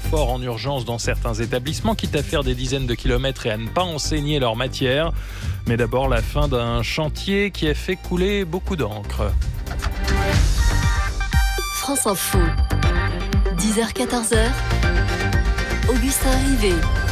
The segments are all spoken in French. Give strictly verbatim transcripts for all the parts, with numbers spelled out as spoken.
fort en urgence dans certains établissements, quitte à faire des dizaines de kilomètres et à ne pas enseigner leur matière. Mais d'abord, la fin d'un chantier qui a fait couler beaucoup d'encre. France Info, dix heures quatorze heures, Augustin Rivet.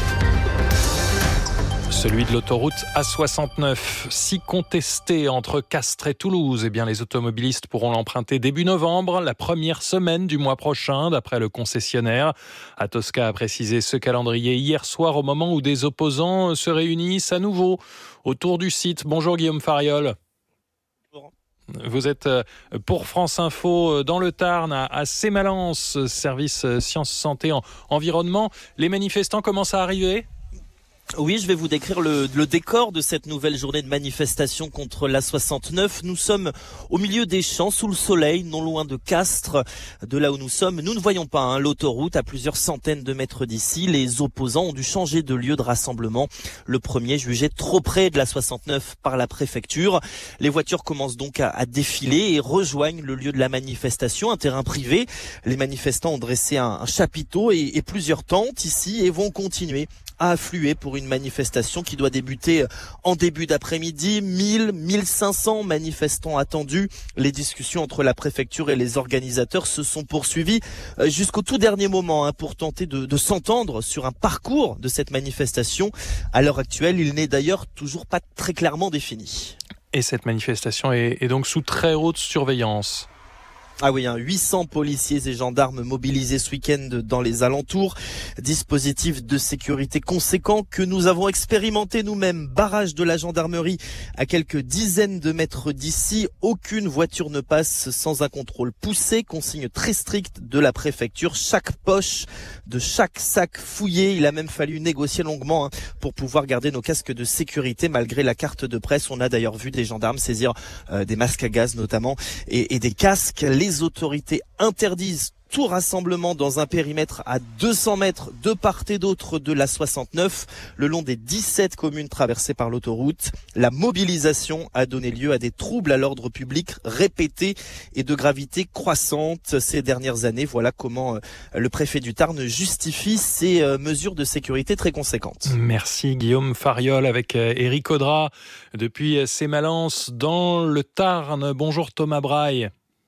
Celui de l'autoroute A soixante-neuf, si contesté entre Castres et Toulouse, eh bien les automobilistes pourront l'emprunter début novembre, la première semaine du mois prochain, d'après le concessionnaire. Atosca a précisé ce calendrier hier soir au moment où des opposants se réunissent à nouveau autour du site. Bonjour Guillaume Fariol. Bonjour. Vous êtes pour France Info dans le Tarn, à Sémalens, service Sciences Santé Environnement. Les manifestants commencent à arriver ? Oui, je vais vous décrire le, le décor de cette nouvelle journée de manifestation contre l'A soixante-neuf. Nous sommes au milieu des champs, sous le soleil, non loin de Castres. De là où nous sommes, nous ne voyons pas hein, l'autoroute à plusieurs centaines de mètres d'ici. Les opposants ont dû changer de lieu de rassemblement. Le premier jugé trop près de l'A soixante-neuf par la préfecture. Les voitures commencent donc à, à défiler et rejoignent le lieu de la manifestation, un terrain privé. Les manifestants ont dressé un, un chapiteau et, et plusieurs tentes ici et vont continuer à affluer pour une manifestation qui doit débuter en début d'après-midi. mille, mille cinq cents manifestants attendus. Les discussions entre la préfecture et les organisateurs se sont poursuivies jusqu'au tout dernier moment hein, pour tenter de, de s'entendre sur un parcours de cette manifestation. À l'heure actuelle, il n'est d'ailleurs toujours pas très clairement défini. Et cette manifestation est, est donc sous très haute surveillance. Ah oui, hein, huit cents policiers et gendarmes mobilisés ce week-end dans les alentours. Dispositif de sécurité conséquent que nous avons expérimenté nous-mêmes. Barrage de la gendarmerie à quelques dizaines de mètres d'ici. Aucune voiture ne passe sans un contrôle poussé. Consigne très stricte de la préfecture. Chaque poche de chaque sac fouillé. Il a même fallu négocier longuement hein, pour pouvoir garder nos casques de sécurité malgré la carte de presse. On a d'ailleurs vu des gendarmes saisir euh, des masques à gaz notamment et, et des casques. Les Les autorités interdisent tout rassemblement dans un périmètre à deux cents mètres de part et d'autre de l'A soixante-neuf, le long des dix-sept communes traversées par l'autoroute. La mobilisation a donné lieu à des troubles à l'ordre public répétés et de gravité croissante ces dernières années. Voilà comment le préfet du Tarn justifie ces mesures de sécurité très conséquentes. Merci Guillaume Fariol avec Éric Audra depuis Sémalens dans le Tarn. Bonjour Thomas Braille.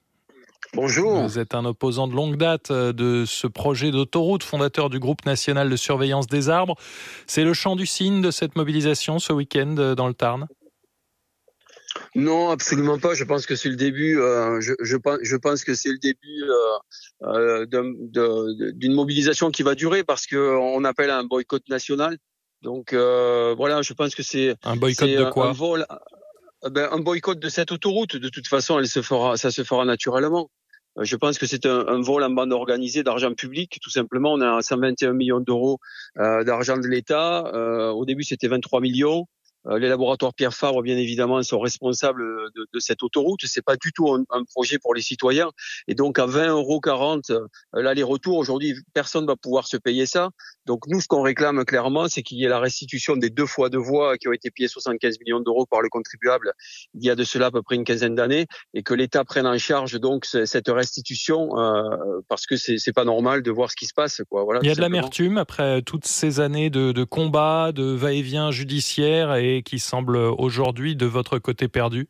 Bonjour. Vous êtes un opposant de longue date de ce projet d'autoroute, fondateur du groupe national de surveillance des arbres. C'est le chant du cygne de cette mobilisation ce week-end dans le Tarn ? Non, absolument pas. Je pense que c'est le début. Euh, je, je, pense, je pense que c'est le début euh, euh, d'un, de, d'une mobilisation qui va durer parce que on appelle à un boycott national. Donc euh, voilà, je pense que c'est un boycott c'est de quoi ? un vol. Ben, un boycott de cette autoroute. De toute façon, elle se fera, ça se fera naturellement. Je pense que c'est un, un vol en bande organisée d'argent public, tout simplement. On a cent vingt et un millions d'euros euh, d'argent de l'État. Euh, au début, c'était vingt-trois millions. Euh, les laboratoires Pierre Fabre, bien évidemment, sont responsables de, de cette autoroute. C'est pas du tout un, un projet pour les citoyens. Et donc, à vingt euros quarante euh, l'aller-retour, aujourd'hui, personne ne va pouvoir se payer ça. Donc, nous, ce qu'on réclame clairement, c'est qu'il y ait la restitution des deux fois de voies qui ont été payées soixante-quinze millions d'euros par le contribuable il y a de cela à peu près une quinzaine d'années, et que l'État prenne en charge donc cette restitution euh, parce que c'est, c'est pas normal de voir ce qui se passe, quoi. Voilà. Il y a de l'amertume après toutes ces années de, de combats, de va-et-vient judiciaire et qui semble aujourd'hui de votre côté perdu.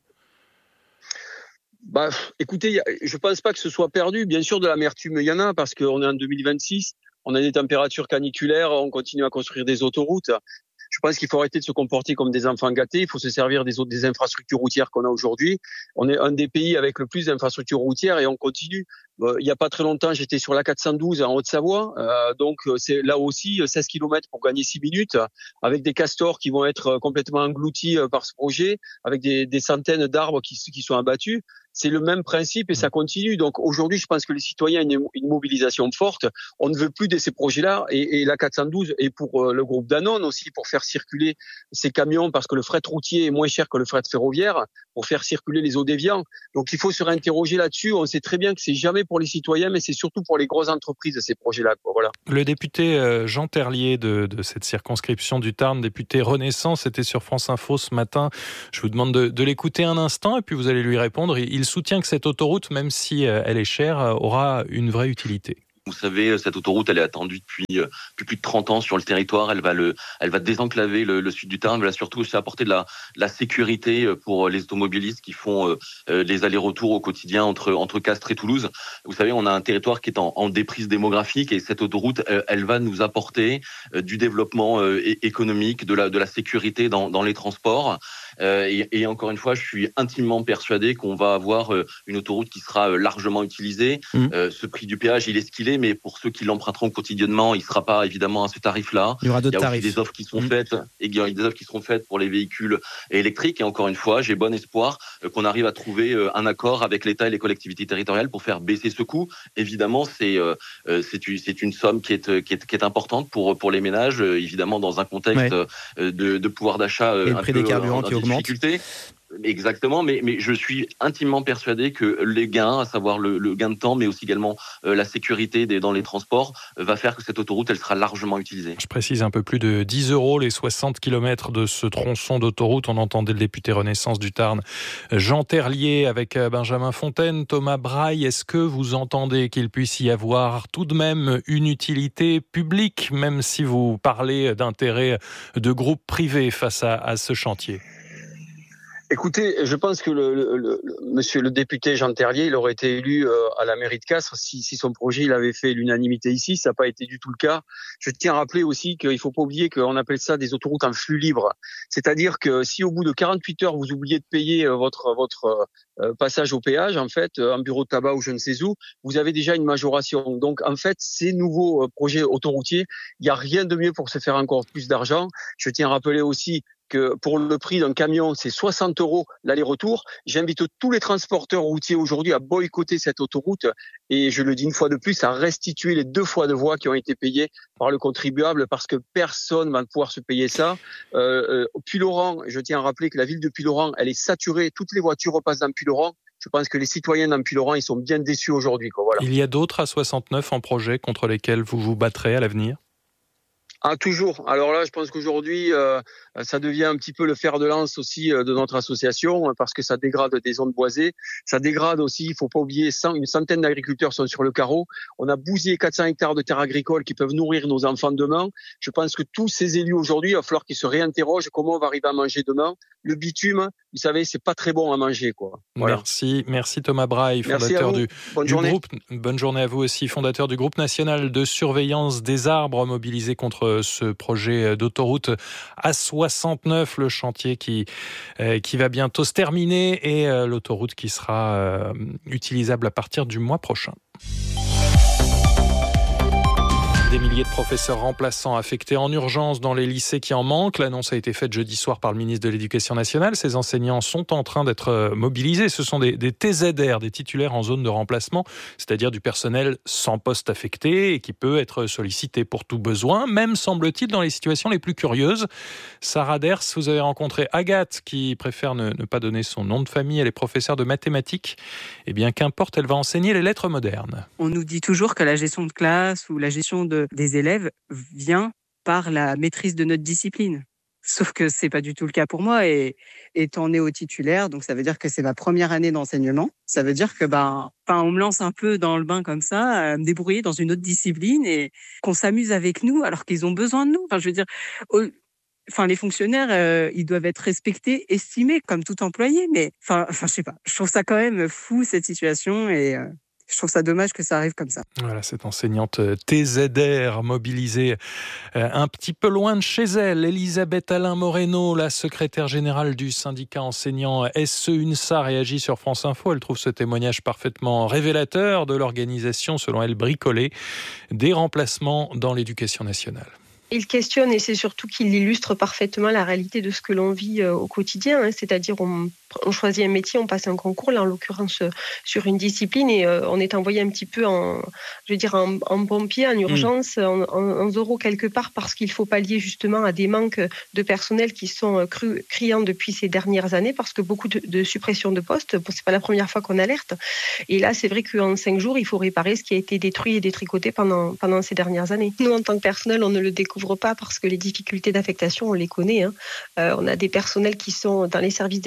Bah, écoutez, je pense pas que ce soit perdu. Bien sûr, de l'amertume, il y en a parce qu'on est en deux mille vingt-six, on a des températures caniculaires, on continue à construire des autoroutes. Je pense qu'il faut arrêter de se comporter comme des enfants gâtés. Il faut se servir des autres, des infrastructures routières qu'on a aujourd'hui. On est un des pays avec le plus d'infrastructures routières et on continue. Euh, il n'y a pas très longtemps, j'étais sur l'A quatre cent douze en Haute-Savoie. Euh, donc, c'est là aussi seize kilomètres pour gagner six minutes, avec des castors qui vont être complètement engloutis par ce projet, avec des, des centaines d'arbres qui, qui sont abattus. C'est le même principe et ça continue. Donc aujourd'hui, je pense que les citoyens ont une, une mobilisation forte. On ne veut plus de ces projets-là. Et, et l'A quatre cent douze est pour euh, le groupe Danone aussi, pour faire circuler ces camions, parce que le fret routier est moins cher que le fret ferroviaire, pour faire circuler les eaux déviants. Donc il faut se réinterroger là-dessus. On sait très bien que c'est jamais pour les citoyens, mais c'est surtout pour les grosses entreprises, ces projets-là. Voilà. Le député euh, Jean Terlier de, de cette circonscription du Tarn, député Renaissance, était sur France Info ce matin. Je vous demande de, de l'écouter un instant et puis vous allez lui répondre. Il soutient que cette autoroute, même si elle est chère, aura une vraie utilité. Vous savez, cette autoroute, elle est attendue depuis, euh, depuis plus de trente ans sur le territoire. Elle va le, elle va désenclaver le, le sud du Tarn. Elle va surtout aussi apporter de la, de la sécurité pour les automobilistes qui font euh, les allers-retours au quotidien entre, entre Castres et Toulouse. Vous savez, on a un territoire qui est en, en déprise démographique et cette autoroute, elle, elle va nous apporter euh, du développement euh, économique, de la, de la sécurité dans, dans les transports. Euh, et, et encore une fois, je suis intimement persuadé qu'on va avoir euh, une autoroute qui sera euh, largement utilisée. Mmh. Euh, ce prix du péage, il est ce qu'il est, mais pour ceux qui l'emprunteront quotidiennement, il ne sera pas évidemment à ce tarif-là. Il y aura d'autres tarifs. Il y a aussi des offres qui sont mmh. faites, et il y a des offres qui seront faites pour les véhicules électriques. Et encore une fois, j'ai bon espoir euh, qu'on arrive à trouver euh, un accord avec l'État et les collectivités territoriales pour faire baisser ce coût. Évidemment, c'est euh, c'est, c'est une somme qui est, qui est, qui est importante pour, pour les ménages, euh, évidemment dans un contexte ouais. euh, de, de pouvoir d'achat euh, et le prix peu, des carburants euh, qui augmente. Exactement, mais, mais je suis intimement persuadé que les gains, à savoir le, le gain de temps, mais aussi également euh, la sécurité des, dans les transports, euh, va faire que cette autoroute, elle sera largement utilisée. Je précise un peu plus de dix euros les soixante kilomètres de ce tronçon d'autoroute. On entendait le député Renaissance du Tarn, Jean Terlier, avec Benjamin Fontaine. Thomas Braille, est-ce que vous entendez qu'il puisse y avoir tout de même une utilité publique, même si vous parlez d'intérêt de groupes privés face à, à ce chantier ? Écoutez, je pense que le, le, le, monsieur le député Jean Terlier, il aurait été élu euh, à la mairie de Castres si, si son projet il avait fait l'unanimité ici. Ça n'a pas été du tout le cas. Je tiens à rappeler aussi qu'il ne faut pas oublier qu'on appelle ça des autoroutes en flux libre. C'est-à-dire que si au bout de quarante-huit heures, vous oubliez de payer votre, votre euh, passage au péage, en fait, un bureau de tabac ou je ne sais où, vous avez déjà une majoration. Donc, en fait, ces nouveaux euh, projets autoroutiers, il n'y a rien de mieux pour se faire encore plus d'argent. Je tiens à rappeler aussi que pour le prix d'un camion, c'est soixante euros l'aller-retour. J'invite tous les transporteurs routiers aujourd'hui à boycotter cette autoroute et je le dis une fois de plus, à restituer les deux fois de voies qui ont été payées par le contribuable parce que personne va pouvoir se payer ça. Euh, euh, Puylaurens, je tiens à rappeler que la ville de Puylaurens, elle est saturée. Toutes les voitures repassent dans Puylaurens. Je pense que les citoyens dans Puylaurens, ils sont bien déçus aujourd'hui, quoi. Voilà. Il y a d'autres A soixante-neuf en projet contre lesquels vous vous battrez à l'avenir ? Ah, toujours. Alors là, je pense qu'aujourd'hui, euh, ça devient un petit peu le fer de lance aussi euh, de notre association parce que ça dégrade des zones boisées. Ça dégrade aussi, il faut pas oublier, cent, une centaine d'agriculteurs sont sur le carreau. On a bousillé quatre cents hectares de terres agricoles qui peuvent nourrir nos enfants demain. Je pense que tous ces élus aujourd'hui, il va falloir qu'ils se réinterrogent comment on va arriver à manger demain. Le bitume, vous savez, c'est pas très bon à manger, quoi. Voilà. Merci, merci Thomas Braille, fondateur du, du groupe. Bonne journée à vous aussi, fondateur du groupe national de surveillance des arbres mobilisé contre ce projet d'autoroute A soixante-neuf, le chantier qui, euh, qui va bientôt se terminer et euh, l'autoroute qui sera euh, utilisable à partir du mois prochain. Des milliers de professeurs remplaçants affectés en urgence dans les lycées qui en manquent. L'annonce a été faite jeudi soir par le ministre de l'Éducation nationale. Ces enseignants sont en train d'être mobilisés. Ce sont des, des T Z R, des titulaires en zone de remplacement, c'est-à-dire du personnel sans poste affecté et qui peut être sollicité pour tout besoin, même semble-t-il dans les situations les plus curieuses. Sarah Ders, vous avez rencontré Agathe qui préfère ne, ne pas donner son nom de famille. Elle est professeure de mathématiques. Eh bien, qu'importe, elle va enseigner les lettres modernes. On nous dit toujours que la gestion de classe ou la gestion de des élèves vient par la maîtrise de notre discipline. Sauf que c'est pas du tout le cas pour moi et étant néo-titulaire, donc ça veut dire que c'est ma première année d'enseignement. Ça veut dire que ben, enfin, on me lance un peu dans le bain comme ça, à me débrouiller dans une autre discipline et qu'on s'amuse avec nous alors qu'ils ont besoin de nous. Enfin, je veux dire, au... enfin, les fonctionnaires, euh, ils doivent être respectés, estimés comme tout employé. Mais enfin, enfin, je sais pas. Je trouve ça quand même fou cette situation et. Euh... Je trouve ça dommage que ça arrive comme ça. Voilà, cette enseignante T Z R mobilisée euh, un petit peu loin de chez elle. Elisabeth Alain Moreno, la secrétaire générale du syndicat enseignant S E UNSA, réagit sur France Info. Elle trouve ce témoignage parfaitement révélateur de l'organisation, selon elle, bricolée des remplacements dans l'éducation nationale. Il questionne et c'est surtout qu'il illustre parfaitement la réalité de ce que l'on vit au quotidien, hein, c'est-à-dire on, on choisit un métier, on passe un concours, là en l'occurrence sur une discipline et euh, on est envoyé un petit peu en, je veux dire en, en pompier, en urgence, mmh. en, en, en zéro quelque part parce qu'il faut pallier justement à des manques de personnel qui sont cru, criants depuis ces dernières années parce que beaucoup de, de suppressions de postes, bon, c'est pas la première fois qu'on alerte et là c'est vrai qu'en cinq jours il faut réparer ce qui a été détruit et détricoté pendant, pendant ces dernières années. Nous en tant que personnel on ne le découvre pas parce que les difficultés d'affectation, on les connaît. Hein. Euh, on a des personnels qui sont dans les services des rectorats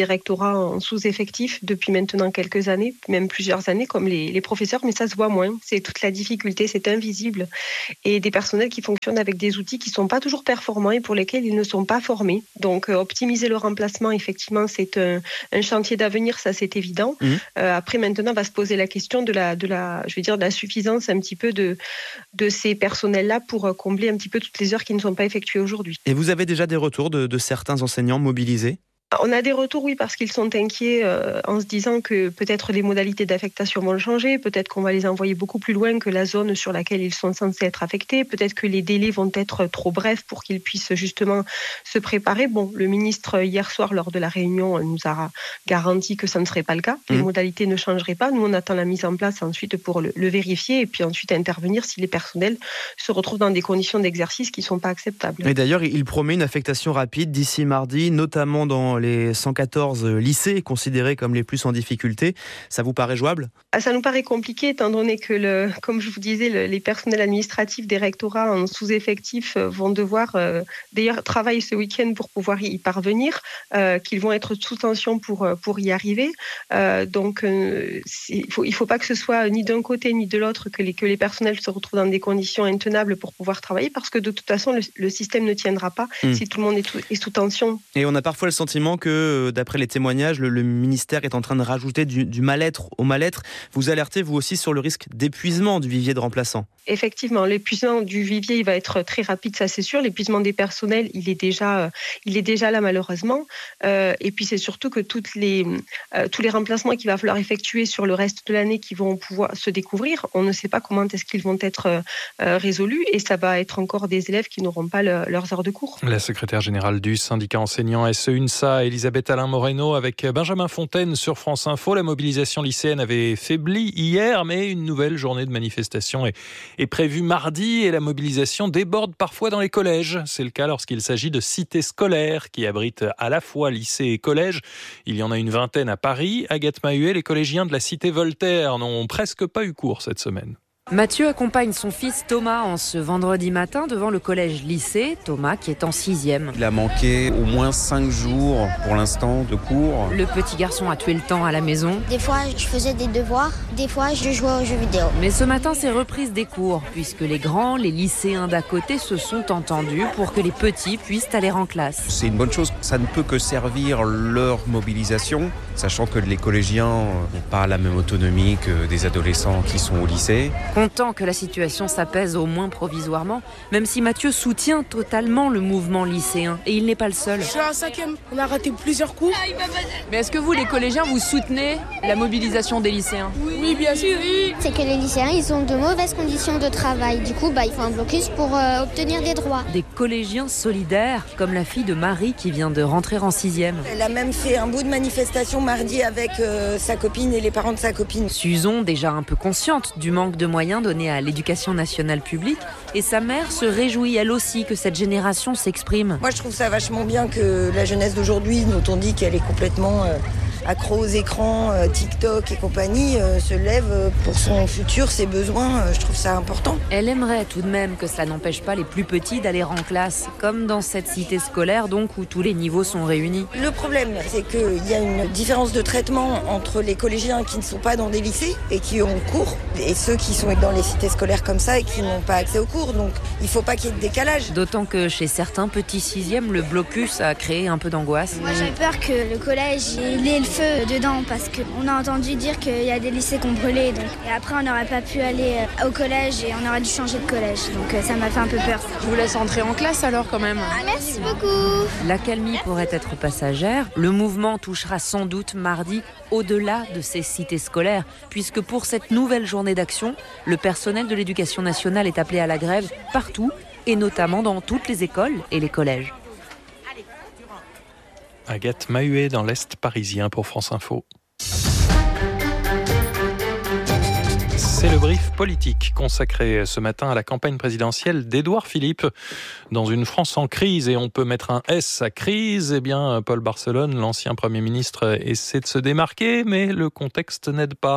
rectorats en sous-effectif depuis maintenant quelques années, même plusieurs années, comme les, les professeurs, mais ça se voit moins. C'est toute la difficulté, c'est invisible. Et des personnels qui fonctionnent avec des outils qui ne sont pas toujours performants et pour lesquels ils ne sont pas formés. Donc, euh, optimiser le remplacement, effectivement, c'est un, un chantier d'avenir, ça c'est évident. Mmh. Euh, après, maintenant, on va se poser la question de la, de la, je veux dire, de la suffisance un petit peu de, de ces personnels-là pour combler un petit peu toutes les heures qui ne sont pas effectuées aujourd'hui. Et vous avez déjà des retours de, de certains enseignants mobilisés ? On a des retours, oui, parce qu'ils sont inquiets euh, en se disant que peut-être les modalités d'affectation vont changer, peut-être qu'on va les envoyer beaucoup plus loin que la zone sur laquelle ils sont censés être affectés, peut-être que les délais vont être trop brefs pour qu'ils puissent justement se préparer. Bon, le ministre, hier soir, lors de la réunion, nous a garanti que ça ne serait pas le cas. Les mmh. modalités ne changeraient pas. Nous, on attend la mise en place ensuite pour le, le vérifier et puis ensuite intervenir si les personnels se retrouvent dans des conditions d'exercice qui ne sont pas acceptables. Et d'ailleurs, il promet une affectation rapide d'ici mardi, notamment dans les cent quatorze lycées considérés comme les plus en difficulté. Ça vous paraît jouable ? Ça nous paraît compliqué étant donné que, le, comme je vous disais, le, les personnels administratifs des rectorats en sous-effectif vont devoir euh, d'ailleurs travailler ce week-end pour pouvoir y parvenir, euh, qu'ils vont être sous tension pour, pour y arriver. Euh, donc euh, il ne faut, il faut pas que ce soit ni d'un côté ni de l'autre que les, que les personnels se retrouvent dans des conditions intenables pour pouvoir travailler parce que de toute façon le, le système ne tiendra pas mmh. si tout le monde est, tout, est sous tension. Et on a parfois le sentiment que, d'après les témoignages, le, le ministère est en train de rajouter du, du mal-être au mal-être. Vous alertez, vous aussi, sur le risque d'épuisement du vivier de remplaçants. Effectivement, l'épuisement du vivier, il va être très rapide, ça c'est sûr. L'épuisement des personnels, il est déjà, euh, il est déjà là malheureusement. Euh, et puis c'est surtout que toutes les, euh, tous les remplacements qu'il va falloir effectuer sur le reste de l'année qui vont pouvoir se découvrir, on ne sait pas comment est-ce qu'ils vont être euh, résolus et ça va être encore des élèves qui n'auront pas le, leurs heures de cours. La secrétaire générale du syndicat enseignant S E UNSA, Elisabeth Alain Moreno, avec Benjamin Fontaine sur France Info. La mobilisation lycéenne avait faibli hier, mais une nouvelle journée de manifestation est, est prévue mardi et la mobilisation déborde parfois dans les collèges. C'est le cas lorsqu'il s'agit de cités scolaires qui abritent à la fois lycées et collèges. Il y en a une vingtaine à Paris. Agathe Mahuet, les collégiens de la cité Voltaire n'ont presque pas eu cours cette semaine. Mathieu accompagne son fils Thomas en ce vendredi matin devant le collège-lycée. Thomas qui est en sixième. Il a manqué au moins cinq jours pour l'instant de cours. Le petit garçon a tué le temps à la maison. Des fois, je faisais des devoirs. Des fois, je jouais aux jeux vidéo. Mais ce matin, c'est reprise des cours puisque les grands, les lycéens d'à côté se sont entendus pour que les petits puissent aller en classe. C'est une bonne chose. Ça ne peut que servir leur mobilisation, sachant que les collégiens n'ont pas la même autonomie que des adolescents qui sont au lycée. Content que la situation s'apaise au moins provisoirement, même si Mathieu soutient totalement le mouvement lycéen. Et il n'est pas le seul. Je suis en cinquième, on a raté plusieurs cours. Mais est-ce que vous, les collégiens, vous soutenez la mobilisation des lycéens ? Oui, oui bien sûr. Oui. C'est que les lycéens, ils ont de mauvaises conditions de travail. Du coup, bah, il faut un blocus pour euh, obtenir des droits. Des collégiens solidaires, comme la fille de Marie qui vient de rentrer en sixième. Elle a même fait un bout de manifestation mardi avec euh, sa copine et les parents de sa copine. Suzon, déjà un peu consciente du manque de moyens donnés à l'éducation nationale publique, et sa mère se réjouit elle aussi que cette génération s'exprime. Moi je trouve ça vachement bien que la jeunesse d'aujourd'hui, dont on dit qu'elle est complètement euh, accro aux écrans, euh, TikTok et compagnie, euh, se lève pour son futur, ses besoins, euh, je trouve ça important. Elle aimerait tout de même que cela n'empêche pas les plus petits d'aller en classe, comme dans cette cité scolaire donc où tous les niveaux sont réunis. Le problème, c'est qu'il y a une différence de traitement entre les collégiens qui ne sont pas dans des lycées et qui ont cours, et ceux qui sont dans les cités scolaires comme ça et qui n'ont pas accès aux cours. Donc il ne faut pas qu'il y ait de décalage. D'autant que chez certains petits sixièmes, le blocus a créé un peu d'angoisse. Moi j'ai peur que le collège il ait le feu dedans parce qu'on a entendu dire qu'il y a des lycées qui ont brûlé. Donc. Et après on n'aurait pas pu aller au collège et on aurait dû changer de collège. Donc ça m'a fait un peu peur. Je vous laisse entrer en classe alors quand même. Ah, merci beaucoup. L'accalmie pourrait être passagère. Le mouvement touchera sans doute mardi au-delà de ces cités scolaires, puisque pour cette nouvelle journée d'action, le personnel de l'éducation nationale est appelé à la grève partout, et notamment dans toutes les écoles et les collèges. Agathe Mahuet dans l'Est parisien pour France Info. C'est le brief politique consacré ce matin à la campagne présidentielle d'Édouard Philippe. Dans une France en crise, et on peut mettre un S à crise, eh bien, Paul Barcelone, l'ancien Premier ministre, essaie de se démarquer, mais le contexte n'aide pas.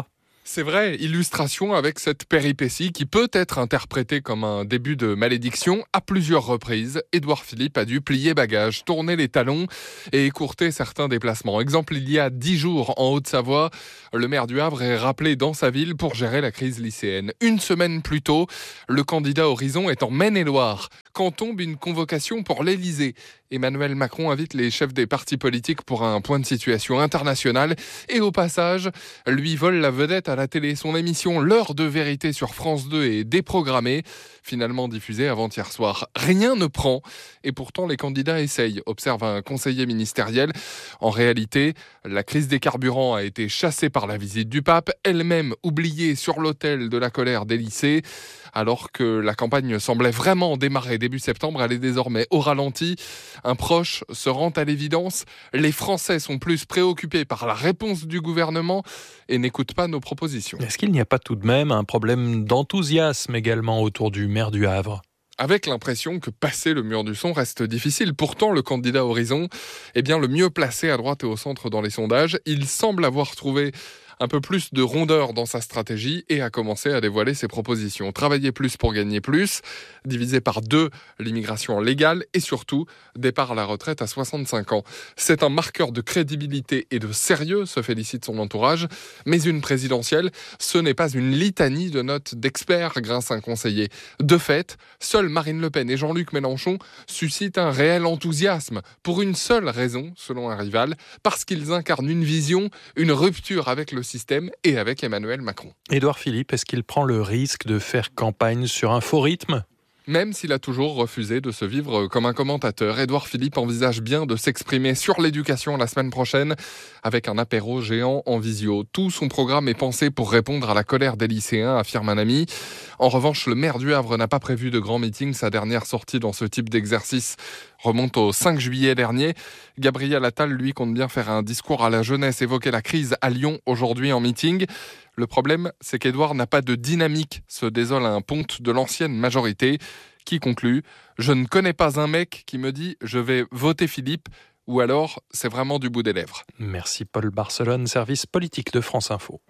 C'est vrai, illustration avec cette péripétie qui peut être interprétée comme un début de malédiction. À plusieurs reprises, Édouard Philippe a dû plier bagages, tourner les talons et écourter certains déplacements. Exemple, il y a dix jours en Haute-Savoie, le maire du Havre est rappelé dans sa ville pour gérer la crise lycéenne. Une semaine plus tôt, le candidat Horizon est en Maine-et-Loire quand tombe une convocation pour l'Élysée. Emmanuel Macron invite les chefs des partis politiques pour un point de situation international et au passage, lui vole la vedette à la télé. Son émission L'heure de vérité sur France deux est déprogrammée, finalement diffusée avant-hier soir. Rien ne prend et pourtant les candidats essayent, observe un conseiller ministériel. En réalité, la crise des carburants a été chassée par la visite du pape, elle-même oubliée sur l'autel de la colère des lycées. Alors que la campagne semblait vraiment démarrer début septembre, elle est désormais au ralenti. Un proche se rend à l'évidence, les Français sont plus préoccupés par la réponse du gouvernement et n'écoutent pas nos propositions. Est-ce qu'il n'y a pas tout de même un problème d'enthousiasme également autour du maire du Havre ? Avec l'impression que passer le mur du son reste difficile. Pourtant, le candidat Horizon est bien le mieux placé à droite et au centre dans les sondages. Il semble avoir trouvé un peu plus de rondeur dans sa stratégie et a commencé à dévoiler ses propositions. Travailler plus pour gagner plus, diviser par deux l'immigration légale et surtout départ à la retraite à soixante-cinq ans. C'est un marqueur de crédibilité et de sérieux, se félicite son entourage, mais une présidentielle, ce n'est pas une litanie de notes d'experts, grince un conseiller. De fait, seuls Marine Le Pen et Jean-Luc Mélenchon suscitent un réel enthousiasme pour une seule raison, selon un rival, parce qu'ils incarnent une vision, une rupture avec le système et avec Emmanuel Macron. Édouard Philippe, est-ce qu'il prend le risque de faire campagne sur un faux rythme ? Même s'il a toujours refusé de se vivre comme un commentateur, Édouard Philippe envisage bien de s'exprimer sur l'éducation la semaine prochaine avec un apéro géant en visio. Tout son programme est pensé pour répondre à la colère des lycéens, affirme un ami. En revanche, le maire du Havre n'a pas prévu de grand meeting. Sa dernière sortie dans ce type d'exercice remonte au cinq juillet dernier. Gabriel Attal, lui, compte bien faire un discours à la jeunesse, évoquer la crise à Lyon aujourd'hui en meeting. Le problème, c'est qu'Édouard n'a pas de dynamique, se désole un ponte de l'ancienne majorité, qui conclut « Je ne connais pas un mec qui me dit « je vais voter Philippe » ou alors « c'est vraiment du bout des lèvres ». Merci Paul Barcelone, service politique de France Info.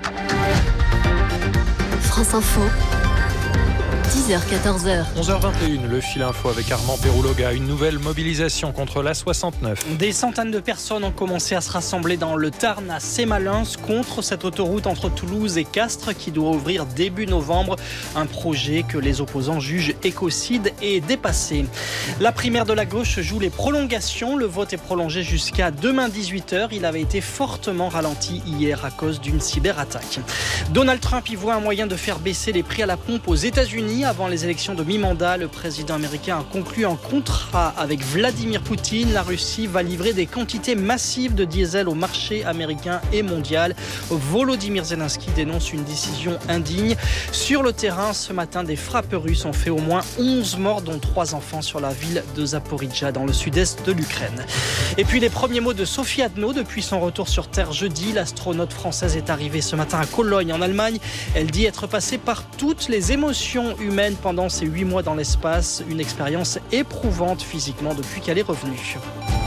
France Info. dix heures quatorze heures. onze heures vingt et une, le fil info avec Armand Pérouloga. Une nouvelle mobilisation contre l'A soixante-neuf. Des centaines de personnes ont commencé à se rassembler dans le Tarn à Sémalins contre cette autoroute entre Toulouse et Castres qui doit ouvrir début novembre. Un projet que les opposants jugent écocide et dépassé. La primaire de la gauche joue les prolongations. Le vote est prolongé jusqu'à demain dix-huit heures. Il avait été fortement ralenti hier à cause d'une cyberattaque. Donald Trump y voit un moyen de faire baisser les prix à la pompe aux États-Unis. Avant les élections de mi-mandat, le président américain a conclu un contrat avec Vladimir Poutine. La Russie va livrer des quantités massives de diesel au marché américain et mondial. Volodymyr Zelensky dénonce une décision indigne. Sur le terrain, ce matin, des frappes russes ont fait au moins onze morts, dont trois enfants sur la ville de Zaporijjia, dans le sud-est de l'Ukraine. Et puis les premiers mots de Sophie Adno depuis son retour sur Terre jeudi. L'astronaute française est arrivée ce matin à Cologne, en Allemagne. Elle dit être passée par toutes les émotions humaine pendant ces huit mois dans l'espace, une expérience éprouvante physiquement depuis qu'elle est revenue.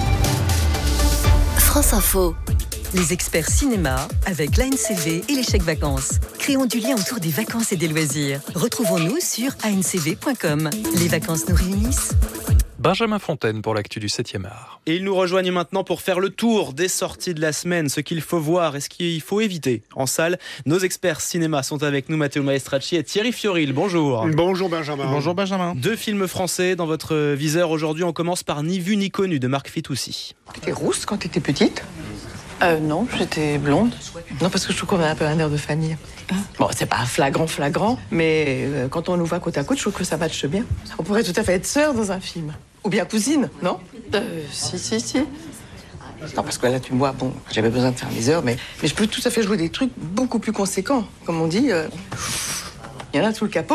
France Info. Les experts cinéma avec l'A N C V et les chèques vacances. Créons du lien autour des vacances et des loisirs. Retrouvons-nous sur a n c v point com. Les vacances nous réunissent. Benjamin Fontaine pour l'actu du septième art. Et ils nous rejoignent maintenant pour faire le tour des sorties de la semaine, ce qu'il faut voir et ce qu'il faut éviter en salle. Nos experts cinéma sont avec nous, Matteo Maestracci et Thierry Fioril. Bonjour. Bonjour Benjamin. Bonjour Benjamin. Deux films français dans votre viseur aujourd'hui. On commence par Ni vu ni connu de Marc Fitoussi. T'étais rousse quand t'étais petite ? Euh, non, j'étais blonde. Non, parce que je trouve qu'on a un peu un air de famille. Bon, c'est pas flagrant, flagrant, mais euh, quand on nous voit côte à côte, je trouve que ça matche bien. On pourrait tout à fait être sœurs dans un film. Ou bien cousine, non ? Euh, si, si, si. Non, parce que là, tu me vois, bon, j'avais besoin de faire mes heures, mais, mais je peux tout à fait jouer des trucs beaucoup plus conséquents. Comme on dit, il euh, y en a tout le capot.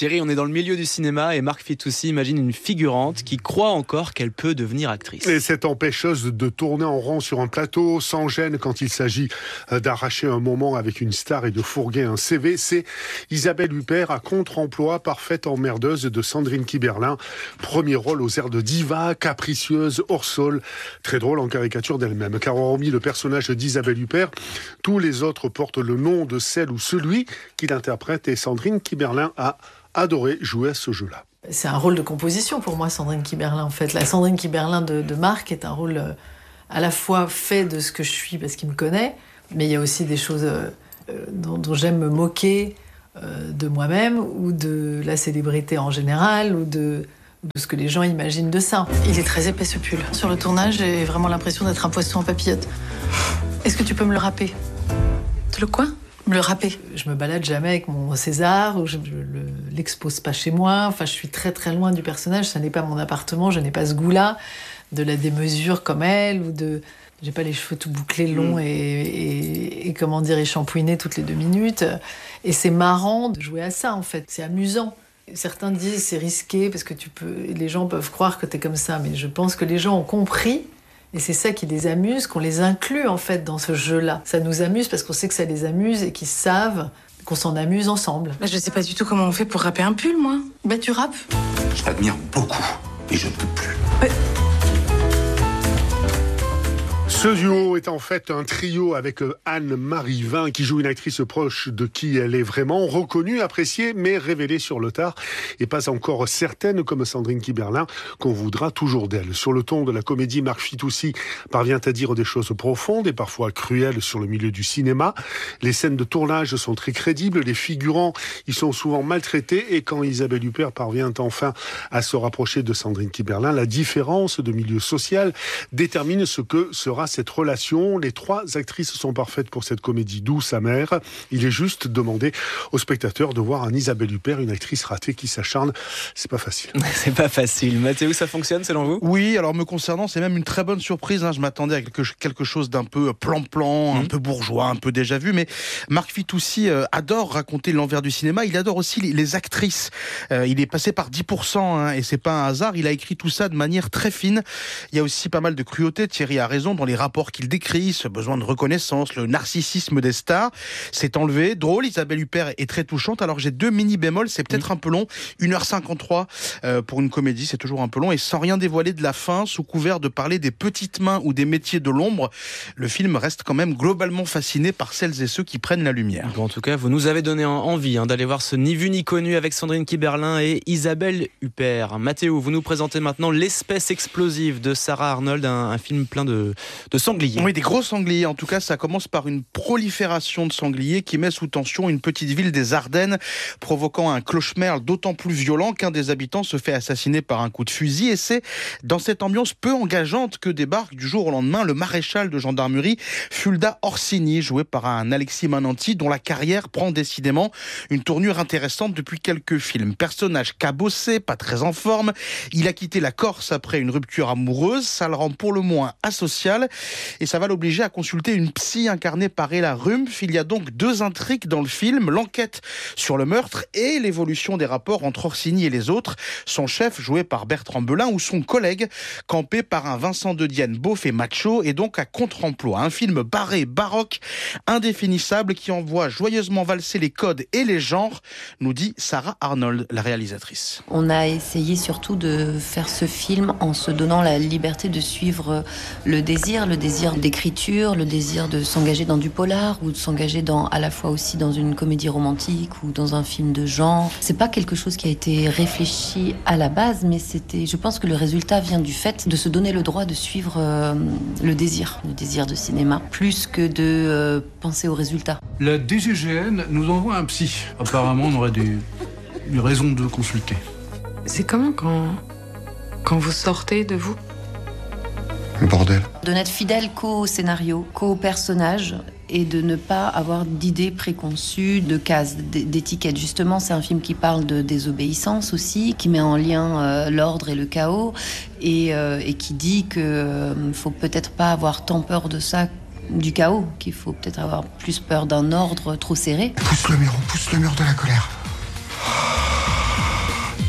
Thierry, on est dans le milieu du cinéma et Marc Fitoussi imagine une figurante qui croit encore qu'elle peut devenir actrice. Et cette empêcheuse de tourner en rond sur un plateau, sans gêne quand il s'agit d'arracher un moment avec une star et de fourguer un C V, c'est Isabelle Huppert à contre-emploi, parfaite emmerdeuse de Sandrine Kiberlin. Premier rôle aux airs de diva, capricieuse, hors sol, très drôle en caricature d'elle-même. Car hormis le personnage d'Isabelle Huppert, tous les autres portent le nom de celle ou celui qui l'interprète et Sandrine Kiberlin a adoré jouer à ce jeu-là. C'est un rôle de composition pour moi, Sandrine Kiberlin, en fait. La Sandrine Kiberlin de, de Marc est un rôle euh, à la fois fait de ce que je suis parce qu'il me connaît, mais il y a aussi des choses euh, dont, dont j'aime me moquer euh, de moi-même ou de la célébrité en général ou de, de ce que les gens imaginent de ça. Il est très épais ce pull. Sur le tournage, j'ai vraiment l'impression d'être un poisson en papillote. Est-ce que tu peux me le râper? Le quoi? Me le râper. Je me balade jamais avec mon César, ou je ne l'expose pas chez moi. Enfin, je suis très très loin du personnage. Ça n'est pas mon appartement. Je n'ai pas ce goût-là de la démesure comme elle, ou de. J'ai pas les cheveux tout bouclés, longs mmh. et, et, et comment dire, échampouinés toutes les deux minutes. Et c'est marrant de jouer à ça en fait. C'est amusant. Certains disent c'est risqué parce que tu peux. Les gens peuvent croire que t'es comme ça, mais je pense que les gens ont compris. Et c'est ça qui les amuse, qu'on les inclut en fait dans ce jeu-là. Ça nous amuse parce qu'on sait que ça les amuse et qu'ils savent qu'on s'en amuse ensemble. Bah, je sais pas du tout comment on fait pour râper un pull, moi. Bah tu râpes. Je t'admire beaucoup et je ne peux plus. Ouais. Ce duo est en fait un trio avec Anne-Marie Vin qui joue une actrice proche de qui elle est vraiment, reconnue, appréciée, mais révélée sur le tard et pas encore certaine comme Sandrine Kiberlin qu'on voudra toujours d'elle. Sur le ton de la comédie, Marc Fitoussi parvient à dire des choses profondes et parfois cruelles sur le milieu du cinéma. Les scènes de tournage sont très crédibles, les figurants y sont souvent maltraités et quand Isabelle Huppert parvient enfin à se rapprocher de Sandrine Kiberlin, la différence de milieu social détermine ce que sera cette relation. Les trois actrices sont parfaites pour cette comédie douce, amère. Il est juste demandé aux spectateurs de voir un Isabelle Huppert, une actrice ratée qui s'acharne. C'est pas facile. C'est pas facile. Mathéo, ça fonctionne selon vous? Oui, alors me concernant, c'est même une très bonne surprise. Hein. Je m'attendais à quelque, quelque chose d'un peu plan-plan, mmh. un peu bourgeois, un peu déjà vu. Mais Marc Fitoussi euh, adore raconter l'envers du cinéma. Il adore aussi les, les actrices. Euh, il est passé par dix pour cent hein, et c'est pas un hasard. Il a écrit tout ça de manière très fine. Il y a aussi pas mal de cruauté. Thierry a raison dans les rapports qu'il décrit, ce besoin de reconnaissance, le narcissisme des stars. C'est enlevé. Drôle, Isabelle Huppert est très touchante. Alors j'ai deux mini bémols, c'est peut-être mmh. un peu long. une heure cinquante-trois euh, pour une comédie, c'est toujours un peu long. Et sans rien dévoiler de la fin, sous couvert de parler des petites mains ou des métiers de l'ombre, le film reste quand même globalement fasciné par celles et ceux qui prennent la lumière. Bon, en tout cas, vous nous avez donné envie hein, d'aller voir ce Ni vu ni connu avec Sandrine Kiberlin et Isabelle Huppert. Mathéo, vous nous présentez maintenant L'espèce explosive de Sarah Arnold, un, un film plein de, de sangliers. Oui, des gros sangliers. En tout cas, ça commence par une prolifération de sangliers qui met sous tension une petite ville des Ardennes, provoquant un cauchemar d'autant plus violent qu'un des habitants se fait assassiner par un coup de fusil. Et c'est dans cette ambiance peu engageante que débarque du jour au lendemain le maréchal de gendarmerie Fulda Orsini, joué par un Alexis Mananti, dont la carrière prend décidément une tournure intéressante depuis quelques films. Personnage cabossé, pas très en forme. Il a quitté la Corse après une rupture amoureuse. Ça le rend pour le moins asocial. Et ça va l'obliger à consulter une psy incarnée par Ella Rumpf. Il y a donc deux intrigues dans le film, l'enquête sur le meurtre et l'évolution des rapports entre Orsini et les autres. Son chef, joué par Bertrand Belin, ou son collègue, campé par un Vincent de Dienne beauf et macho, et donc à contre-emploi. Un film barré, baroque, indéfinissable, qui envoie joyeusement valser les codes et les genres, nous dit Sarah Arnold, la réalisatrice. On a essayé surtout de faire ce film en se donnant la liberté de suivre le désir, le désir d'écriture, le désir de s'engager dans du polar ou de s'engager dans, à la fois aussi dans une comédie romantique ou dans un film de genre. C'est pas quelque chose qui a été réfléchi à la base, mais c'était, je pense que le résultat vient du fait de se donner le droit de suivre euh, le désir, le désir de cinéma, plus que de euh, penser au résultat. La D G G N nous envoie un psy. Apparemment, on aurait des, des raisons de consulter. C'est comment quand, quand vous sortez de vous ? Bordel. De n'être fidèle qu'au scénario, qu'au personnage, et de ne pas avoir d'idées préconçues, de cases, d'étiquettes. Justement, c'est un film qui parle de désobéissance aussi, qui met en lien euh, l'ordre et le chaos, et, euh, et qui dit qu'il euh, ne faut peut-être pas avoir tant peur de ça, du chaos, qu'il faut peut-être avoir plus peur d'un ordre trop serré. Pousse le mur, on pousse le mur de la colère.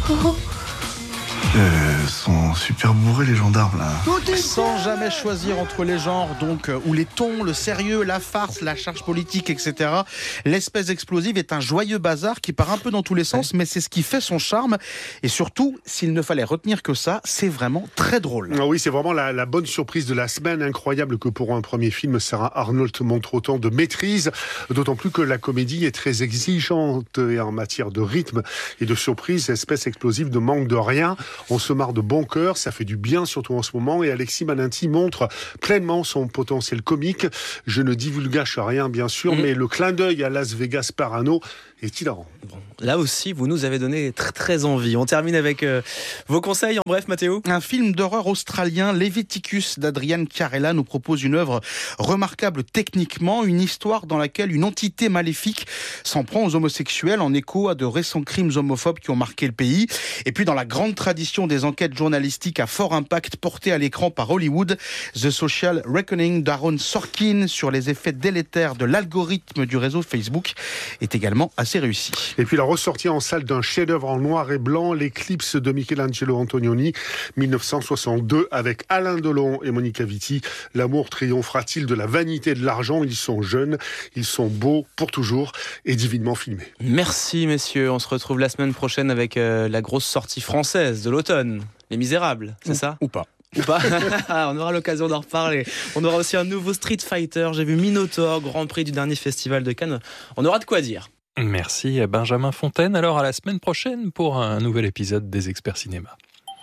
Oh. Euh, sont super bourrés les gendarmes là. Sans jamais choisir entre les genres, donc euh, ou les tons, le sérieux, la farce, la charge politique, et cetera. L'espèce explosive est un joyeux bazar qui part un peu dans tous les sens, mais c'est ce qui fait son charme. Et surtout, s'il ne fallait retenir que ça, c'est vraiment très drôle. Ah oui, c'est vraiment la, la bonne surprise de la semaine. Incroyable que pour un premier film, Sarah Arnold montre autant de maîtrise, d'autant plus que la comédie est très exigeante et en matière de rythme et de surprise. Espèce explosive ne manque de rien. On se marre de bon cœur, ça fait du bien, surtout en ce moment. Et Alexis Maninti montre pleinement son potentiel comique. Je ne divulgage rien, bien sûr, mmh. mais le clin d'œil à Las Vegas Parano est hilarant. Bon, là aussi, vous nous avez donné très très envie. On termine avec euh, vos conseils. En bref, Mathéo. Un film d'horreur australien, Leviticus, d'Adrian Carella, nous propose une œuvre remarquable techniquement, une histoire dans laquelle une entité maléfique s'en prend aux homosexuels en écho à de récents crimes homophobes qui ont marqué le pays. Et puis dans la grande tradition des enquêtes journalistiques à fort impact portées à l'écran par Hollywood, The Social Reckoning d'Aaron Sorkin sur les effets délétères de l'algorithme du réseau Facebook est également assez réussi. Et puis la ressortie en salle d'un chef-d'œuvre en noir et blanc, l'Éclipse de Michelangelo Antonioni, dix-neuf cent soixante-deux, avec Alain Delon et Monica Vitti. L'amour triomphera-t-il de la vanité et de l'argent? Ils sont jeunes, ils sont beaux pour toujours et divinement filmés. Merci messieurs, on se retrouve la semaine prochaine avec euh, la grosse sortie française de l'automne, Les Misérables, c'est ou, ça? Ou pas. Ou pas. On aura l'occasion d'en reparler. On aura aussi un nouveau Street Fighter. J'ai vu Minotaur, Grand Prix du dernier festival de Cannes. On aura de quoi dire. Merci à Benjamin Fontaine. Alors à la semaine prochaine pour un nouvel épisode des Experts Cinéma.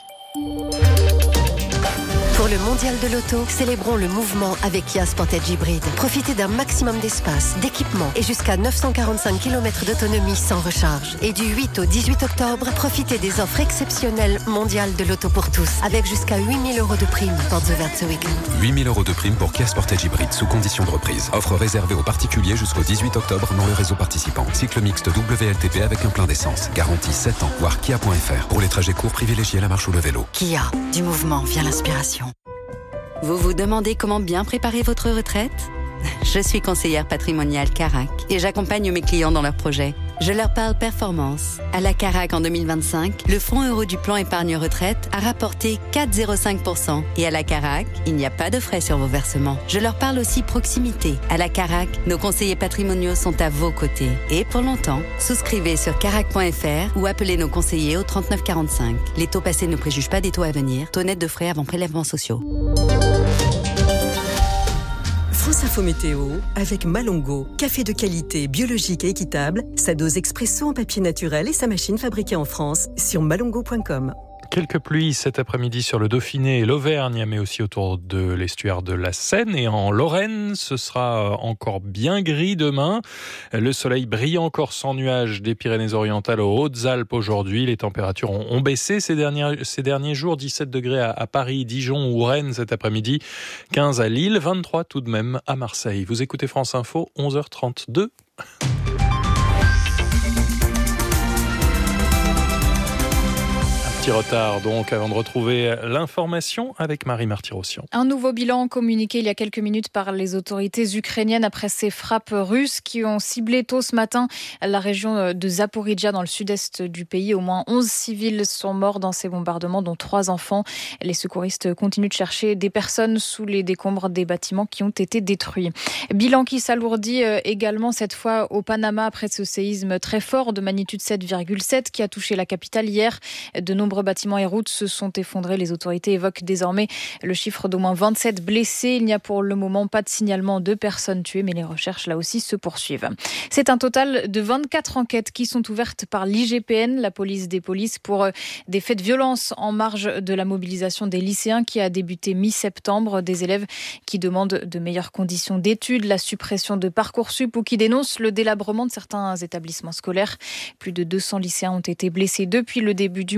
Pour le mondial de l'auto, célébrons le mouvement avec Kia Sportage Hybrid. Profitez d'un maximum d'espace, d'équipement et jusqu'à neuf cent quarante-cinq kilomètres d'autonomie sans recharge. Et du huit au dix-huit octobre, profitez des offres exceptionnelles mondiales de l'auto pour tous, avec jusqu'à huit mille euros de prime. Portes ouvertes ce week-end. huit mille euros de prime pour Kia Sportage Hybrid sous condition de reprise. Offre réservée aux particuliers jusqu'au dix-huit octobre dans le réseau participant. Cycle mixte W L T P avec un plein d'essence. Garantie sept ans. Voir kia point f r. Pour les trajets courts, privilégiez la marche ou le vélo. Kia, du mouvement vient l'inspiration. Vous vous demandez comment bien préparer votre retraite ? Je suis conseillère patrimoniale Carac et j'accompagne mes clients dans leurs projets. Je leur parle performance. À la Carac en deux mille vingt-cinq, le fonds euro du plan épargne retraite a rapporté quatre virgule zéro cinq pour cent. Et à la Carac, il n'y a pas de frais sur vos versements. Je leur parle aussi proximité. À la Carac, nos conseillers patrimoniaux sont à vos côtés. Et pour longtemps, souscrivez sur carac point f r ou appelez nos conseillers au trente-neuf quarante-cinq. Les taux passés ne préjugent pas des taux à venir. Taux net de frais avant prélèvements sociaux. France Info Météo avec Malongo. Café de qualité, biologique et équitable. Sa dose expresso en papier naturel et sa machine fabriquée en France sur malongo point com. Quelques pluies cet après-midi sur le Dauphiné et l'Auvergne, mais aussi autour de l'estuaire de la Seine. Et en Lorraine, ce sera encore bien gris demain. Le soleil brille encore sans nuages des Pyrénées-Orientales aux Hautes-Alpes aujourd'hui. Les températures ont, ont baissé ces derniers, ces derniers jours. dix-sept degrés à, à Paris, Dijon ou Rennes cet après-midi. quinze à Lille, vingt-trois tout de même à Marseille. Vous écoutez France Info, onze heures trente-deux. Petit retard donc avant de retrouver l'information avec Marie Martyrossian. Un nouveau bilan communiqué il y a quelques minutes par les autorités ukrainiennes après ces frappes russes qui ont ciblé tôt ce matin la région de Zaporijia dans le sud-est du pays. Au moins onze civils sont morts dans ces bombardements, dont trois enfants. Les secouristes continuent de chercher des personnes sous les décombres des bâtiments qui ont été détruits. Bilan qui s'alourdit également cette fois au Panama après ce séisme très fort de magnitude sept virgule sept qui a touché la capitale hier. De nombreux Nombreux bâtiments et routes se sont effondrés. Les autorités évoquent désormais le chiffre d'au moins vingt-sept blessés. Il n'y a pour le moment pas de signalement de personnes tuées, mais les recherches là aussi se poursuivent. C'est un total de vingt-quatre enquêtes qui sont ouvertes par l'I G P N, la police des polices, pour des faits de violence en marge de la mobilisation des lycéens qui a débuté mi-septembre. Des élèves qui demandent de meilleures conditions d'études, la suppression de Parcoursup ou qui dénoncent le délabrement de certains établissements scolaires. Plus de deux cents lycéens ont été blessés depuis le début du mouvement.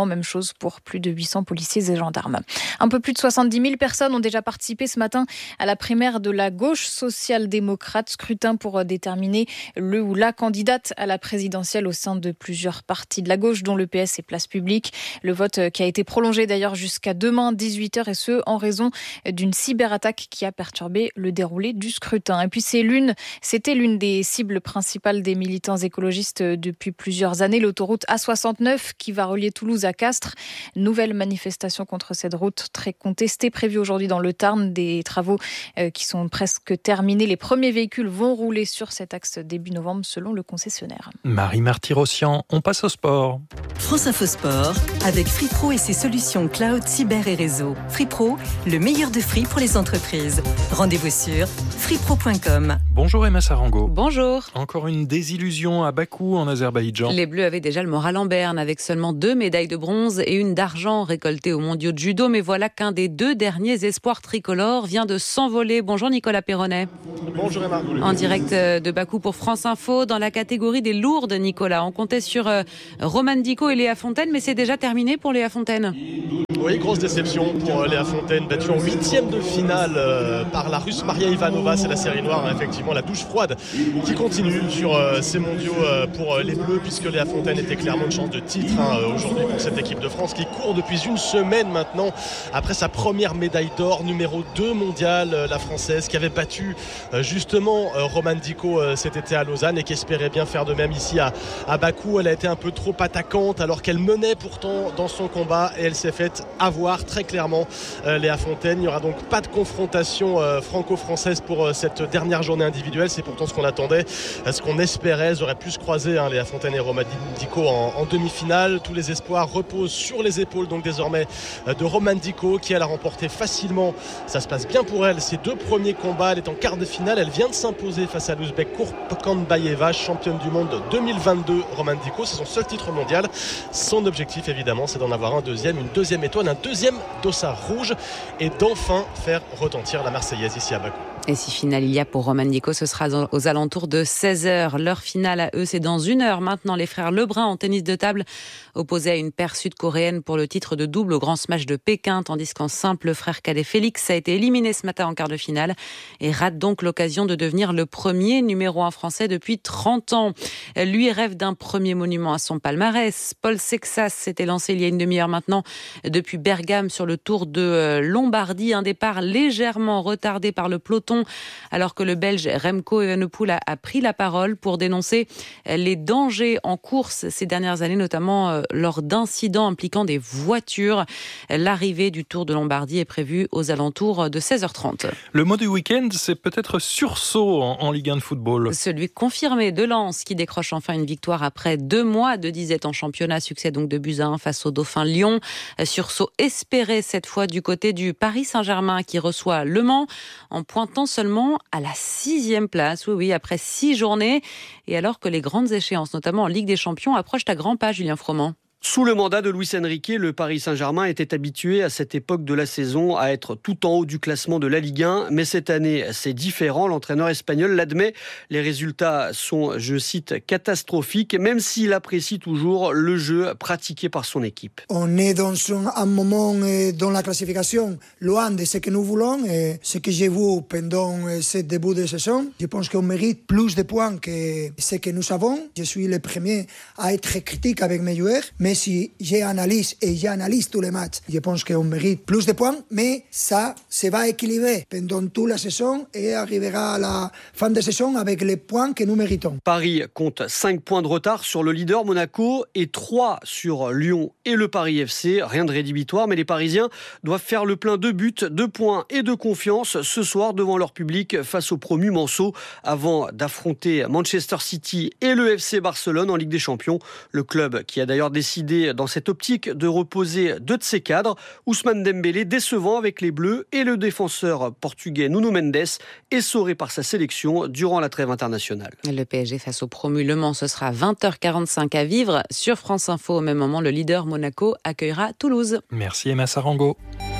également, même chose pour plus de huit cents policiers et gendarmes. Un peu plus de soixante-dix mille personnes ont déjà participé ce matin à la primaire de la gauche social-démocrate, scrutin pour déterminer le ou la candidate à la présidentielle au sein de plusieurs partis de la gauche, dont le P S et Place Publique. Le vote qui a été prolongé d'ailleurs jusqu'à demain dix-huit heures, et ce en raison d'une cyberattaque qui a perturbé le déroulé du scrutin. Et puis c'est l'une, c'était l'une des cibles principales des militants écologistes depuis plusieurs années, l'autoroute A soixante-neuf qui va relier Toulouse à Castres. Nouvelle manifestation contre cette route très contestée prévue aujourd'hui dans le Tarn. Des travaux qui sont presque terminés. Les premiers véhicules vont rouler sur cet axe début novembre selon le concessionnaire. Marie Marty-Rossian, on passe au sport. France Info Sport, avec Free Pro et ses solutions cloud, cyber et réseau. Free Pro, le meilleur de Free pour les entreprises. Rendez-vous sur free pro point com. Bonjour Emma Sarango. Bonjour. Encore une désillusion à Bakou en Azerbaïdjan. Les Bleus avaient déjà le moral en berne avec seulement deux médailles de bronze et une d'argent récoltées aux mondiaux de judo. Mais voilà qu'un des deux derniers espoirs tricolores vient de s'envoler. Bonjour Nicolas Perronnet. Bonjour Emma. En direct de Bakou pour France Info. Dans la catégorie des lourdes, Nicolas, on comptait sur euh, Roman Diko et Léa Fontaine, mais c'est déjà terminé pour Léa Fontaine. Oui, grosse déception pour Léa Fontaine, battue en huitième de finale euh, par la Russe Maria Ivanova. C'est la série noire, hein, effectivement, la douche froide qui continue sur euh, ces mondiaux euh, pour euh, les Bleus, puisque Léa Fontaine était clairement une chance de titre hein, aujourd'hui pour cette équipe de France qui court depuis une semaine maintenant après sa première médaille d'or, numéro deux mondiale, euh, la Française qui avait battu euh, justement euh, Roman Diko euh, cet été à Lausanne et qui espérait bien faire de même ici à, à Bakou. Elle a été un peu trop attaquante alors qu'elle menait pourtant dans son combat et elle s'est faite avoir très clairement euh, Léa Fontaine. Il n'y aura donc pas de confrontation euh, franco-française pour euh, cette dernière journée individuelle. C'est pourtant ce qu'on attendait, euh, ce qu'on espérait. Elles auraient pu se croiser, hein, Léa Fontaine et Roman Diko en, en demi-finale. Tous les espoirs reposent sur les épaules donc désormais euh, de Roman Diko qui elle a remporté facilement. Ça se passe bien pour elle. Ses deux premiers combats, elle est en quart de finale. Elle vient de s'imposer face à l'Ouzbek Kourkanbayeva, championne du monde deux mille vingt-deux. Roman Diko, c'est son seul titre mondial. Son objectif évidemment, c'est d'en avoir un deuxième, une deuxième étoile, un deuxième dossard rouge et d'enfin faire retentir la Marseillaise ici à Bakou. Et si finale il y a pour Roman Diko, ce sera aux alentours de seize heures. Leur finale à eux, c'est dans une heure maintenant. Les frères Lebrun en tennis de table, opposés à une paire sud-coréenne pour le titre de double au Grand Smash de Pékin, tandis qu'en simple, le frère cadet Félix a été éliminé ce matin en quart de finale et rate donc l'occasion de devenir le premier numéro un français depuis trente ans. Lui rêve d'un premier monument à son palmarès. Paul Sexas s'était lancé il y a une demi-heure maintenant depuis Bergame sur le Tour de Lombardie. Un départ légèrement retardé par le peloton alors que le Belge Remco Evenepoel a, a pris la parole pour dénoncer les dangers en course ces dernières années, notamment euh, lors d'incidents impliquant des voitures. L'arrivée du Tour de Lombardie est prévue aux alentours de seize heures trente. Le mot du week-end, c'est peut-être sursaut en, en Ligue un de football. Celui confirmé de Lens qui décroche enfin une victoire après deux mois de disette en championnat. Succès donc de buts à un face au Dauphin Lyon. Sursaut espéré cette fois du côté du Paris Saint-Germain qui reçoit Le Mans en pointant seulement à la sixième place, oui, oui, après six journées, et alors que les grandes échéances, notamment en Ligue des Champions, approchent à grands pas, Julien Froment. Sous le mandat de Luis Enrique, le Paris Saint-Germain était habitué à cette époque de la saison à être tout en haut du classement de la Ligue un. Mais cette année, c'est différent. L'entraîneur espagnol l'admet. Les résultats sont, je cite, catastrophiques, même s'il apprécie toujours le jeu pratiqué par son équipe. On est dans un moment dans la classification loin de ce que nous voulons et ce que j'ai vu pendant ce début de saison. Je pense qu'on mérite plus de points que ce que nous avons. Je suis le premier à être critique avec mes joueurs. Mais si j'analyse et j'analyse tous les matchs, je pense qu'on mérite plus de points, mais ça se va équilibrer pendant toute la saison et arrivera à la fin de saison avec les points que nous méritons. Paris compte cinq points de retard sur le leader Monaco et trois sur Lyon et le Paris F C. Rien de rédhibitoire, mais les Parisiens doivent faire le plein de buts, de points et de confiance ce soir devant leur public face au promu Manceau avant d'affronter Manchester City et le F C Barcelone en Ligue des Champions. Le club qui a d'ailleurs décidé dans cette optique de reposer deux de ses cadres, Ousmane Dembélé décevant avec les Bleus et le défenseur portugais Nuno Mendes essoré par sa sélection durant la trêve internationale. Le P S G face au promu Le Mans, ce sera vingt heures quarante-cinq à vivre sur France Info. Au même moment, le leader Monaco accueillera Toulouse. Merci Emma Sarango.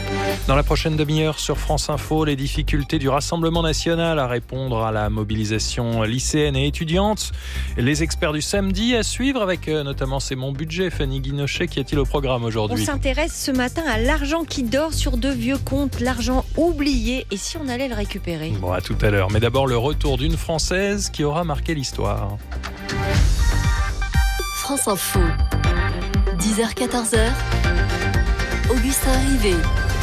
Dans la prochaine demi-heure sur France Info, les difficultés du Rassemblement national à répondre à la mobilisation lycéenne et étudiante. Les experts du samedi à suivre avec notamment C'est mon budget. Fanny Guinochet, qu'y a-t-il au programme aujourd'hui ? On s'intéresse ce matin à l'argent qui dort sur de vieux comptes, l'argent oublié, et si on allait le récupérer ? Bon, à tout à l'heure. Mais d'abord, le retour d'une Française qui aura marqué l'histoire. France Info, dix heures quatorze heures, Augustin Rivet.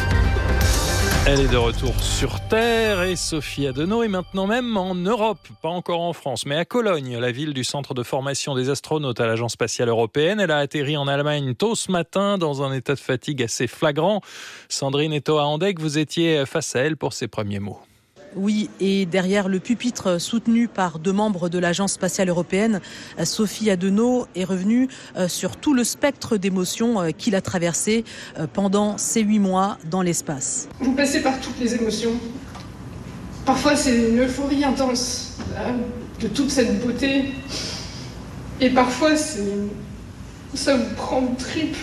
Elle est de retour sur Terre et Sophie Adenau est maintenant même en Europe, pas encore en France, mais à Cologne, la ville du centre de formation des astronautes à l'Agence spatiale européenne. Elle a atterri en Allemagne tôt ce matin dans un état de fatigue assez flagrant. Sandrine Etoa-Andek, vous étiez face à elle pour ses premiers mots. Oui, et derrière le pupitre soutenu par deux membres de l'Agence spatiale européenne, Sophie Adenau est revenue sur tout le spectre d'émotions qu'il a traversé pendant ces huit mois dans l'espace. Vous passez par toutes les émotions. Parfois, c'est une euphorie intense de toute cette beauté. Et parfois, c'est... ça vous prend le triple.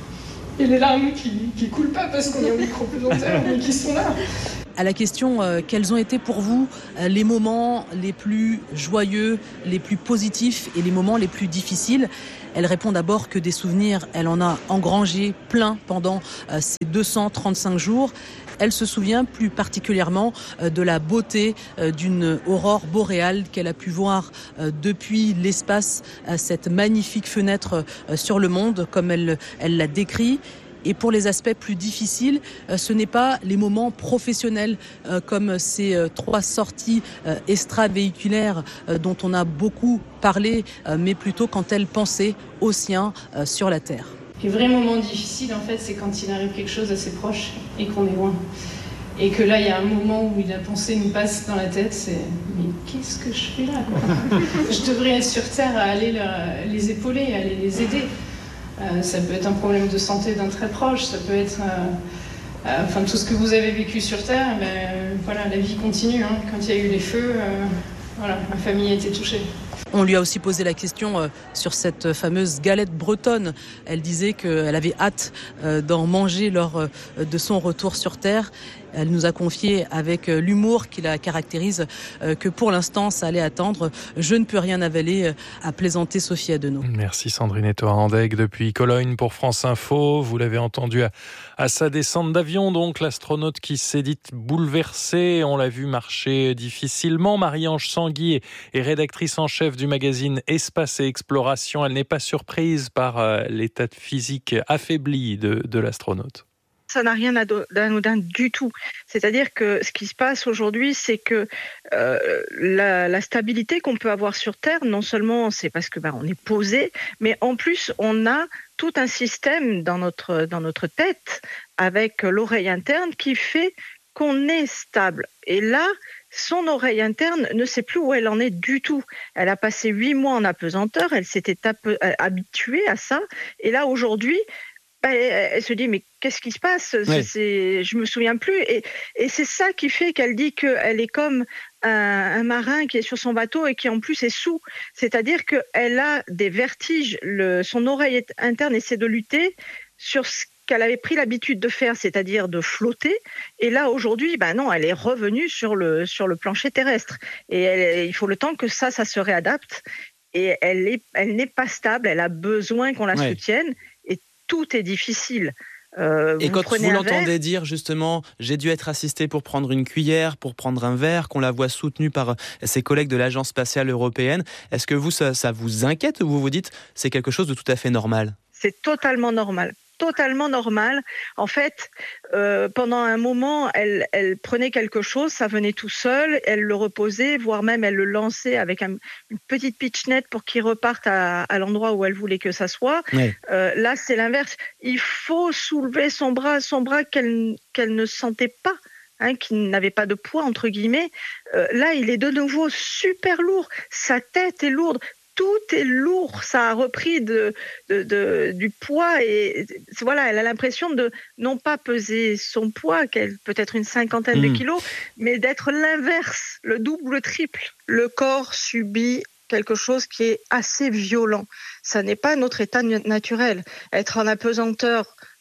Et les larmes qui, qui coulent pas parce qu'on est au micro-pesanteur, mais qui sont là. À la question euh, quels ont été pour vous euh, les moments les plus joyeux, les plus positifs et les moments les plus difficiles, elle répond d'abord que des souvenirs, elle en a engrangé plein pendant euh, ces deux cent trente-cinq jours. Elle se souvient plus particulièrement euh, de la beauté euh, d'une aurore boréale qu'elle a pu voir euh, depuis l'espace, euh, cette magnifique fenêtre euh, sur le monde, comme elle, elle l'a décrit. Et pour les aspects plus difficiles, ce n'est pas les moments professionnels comme ces trois sorties extravéhiculaires dont on a beaucoup parlé, mais plutôt quand elle pensait aux siens sur la Terre. Les vrais moments difficiles, en fait, c'est quand il arrive quelque chose assez proche et qu'on est loin. Et que là, il y a un moment où la pensée nous passe dans la tête, c'est « mais qu'est-ce que je fais là, quoi ?» Je devrais être sur Terre à aller les épauler, à aller les aider. Euh, ça peut être un problème de santé d'un très proche, ça peut être euh, euh, enfin, tout ce que vous avez vécu sur Terre, ben, euh, voilà, la vie continue. Hein. Quand il y a eu les feux, euh, voilà, ma famille a été touchée. On lui a aussi posé la question euh, sur cette fameuse galette bretonne. Elle disait qu'elle avait hâte euh, d'en manger lors euh, de son retour sur Terre. Elle nous a confié avec l'humour qui la caractérise que pour l'instant, ça allait attendre. Je ne peux rien avaler, a plaisanté Sophie Adenau. Merci Sandrine Etoa-Andek depuis Cologne pour France Info. Vous l'avez entendu à, à sa descente d'avion, donc l'astronaute qui s'est dite bouleversée. On l'a vu marcher difficilement. Marie-Ange Sanguy est, est rédactrice en chef du magazine Espace et Exploration. Elle n'est pas surprise par euh, l'état physique affaibli de, de l'astronaute. Ça n'a rien d'anodin du tout. C'est-à-dire que ce qui se passe aujourd'hui, c'est que euh, la, la stabilité qu'on peut avoir sur Terre, non seulement c'est parce que bah, on est posé, mais en plus on a tout un système dans notre dans notre tête avec l'oreille interne qui fait qu'on est stable. Et là, son oreille interne ne sait plus où elle en est du tout. Elle a passé huit mois en apesanteur, elle s'était habituée à ça, et là aujourd'hui. Bah, elle se dit mais qu'est-ce qui se passe, ouais. c'est, je me souviens plus et, et c'est ça qui fait qu'elle dit qu'elle est comme un, un marin qui est sur son bateau et qui en plus est sous, c'est-à-dire qu'elle a des vertiges, le, son oreille interne essaie de lutter sur ce qu'elle avait pris l'habitude de faire, c'est-à-dire de flotter, et là aujourd'hui bah non, elle est revenue sur le, sur le plancher terrestre et elle, il faut le temps que ça, ça se réadapte et elle, est, elle n'est pas stable, elle a besoin qu'on la ouais. soutienne. Tout est difficile. Euh, et vous quand vous l'entendez verre, dire justement, j'ai dû être assisté pour prendre une cuillère, pour prendre un verre, qu'on la voit soutenue par ses collègues de l'Agence spatiale européenne, est-ce que vous, ça, ça vous inquiète ou vous vous dites c'est quelque chose de tout à fait normal ? C'est totalement normal. Totalement normal. En fait, euh, pendant un moment, elle, elle prenait quelque chose, ça venait tout seul, elle le reposait, voire même elle le lançait avec un, une petite pitchnette pour qu'il reparte à, à l'endroit où elle voulait que ça soit. Oui. Euh, là, c'est l'inverse. Il faut soulever son bras, son bras qu'elle, qu'elle ne sentait pas. Hein, qui n'avait pas de poids, entre guillemets. Euh, là, il est de nouveau super lourd. Sa tête est lourde. Tout est lourd, ça a repris de, de, de, du poids et voilà, elle a l'impression de non pas peser son poids, qu'elle peut-être une cinquantaine mmh. de kilos, mais d'être l'inverse, le double, le triple. Le corps subit quelque chose qui est assez violent. Ça n'est pas notre état naturel. Être en apesanteur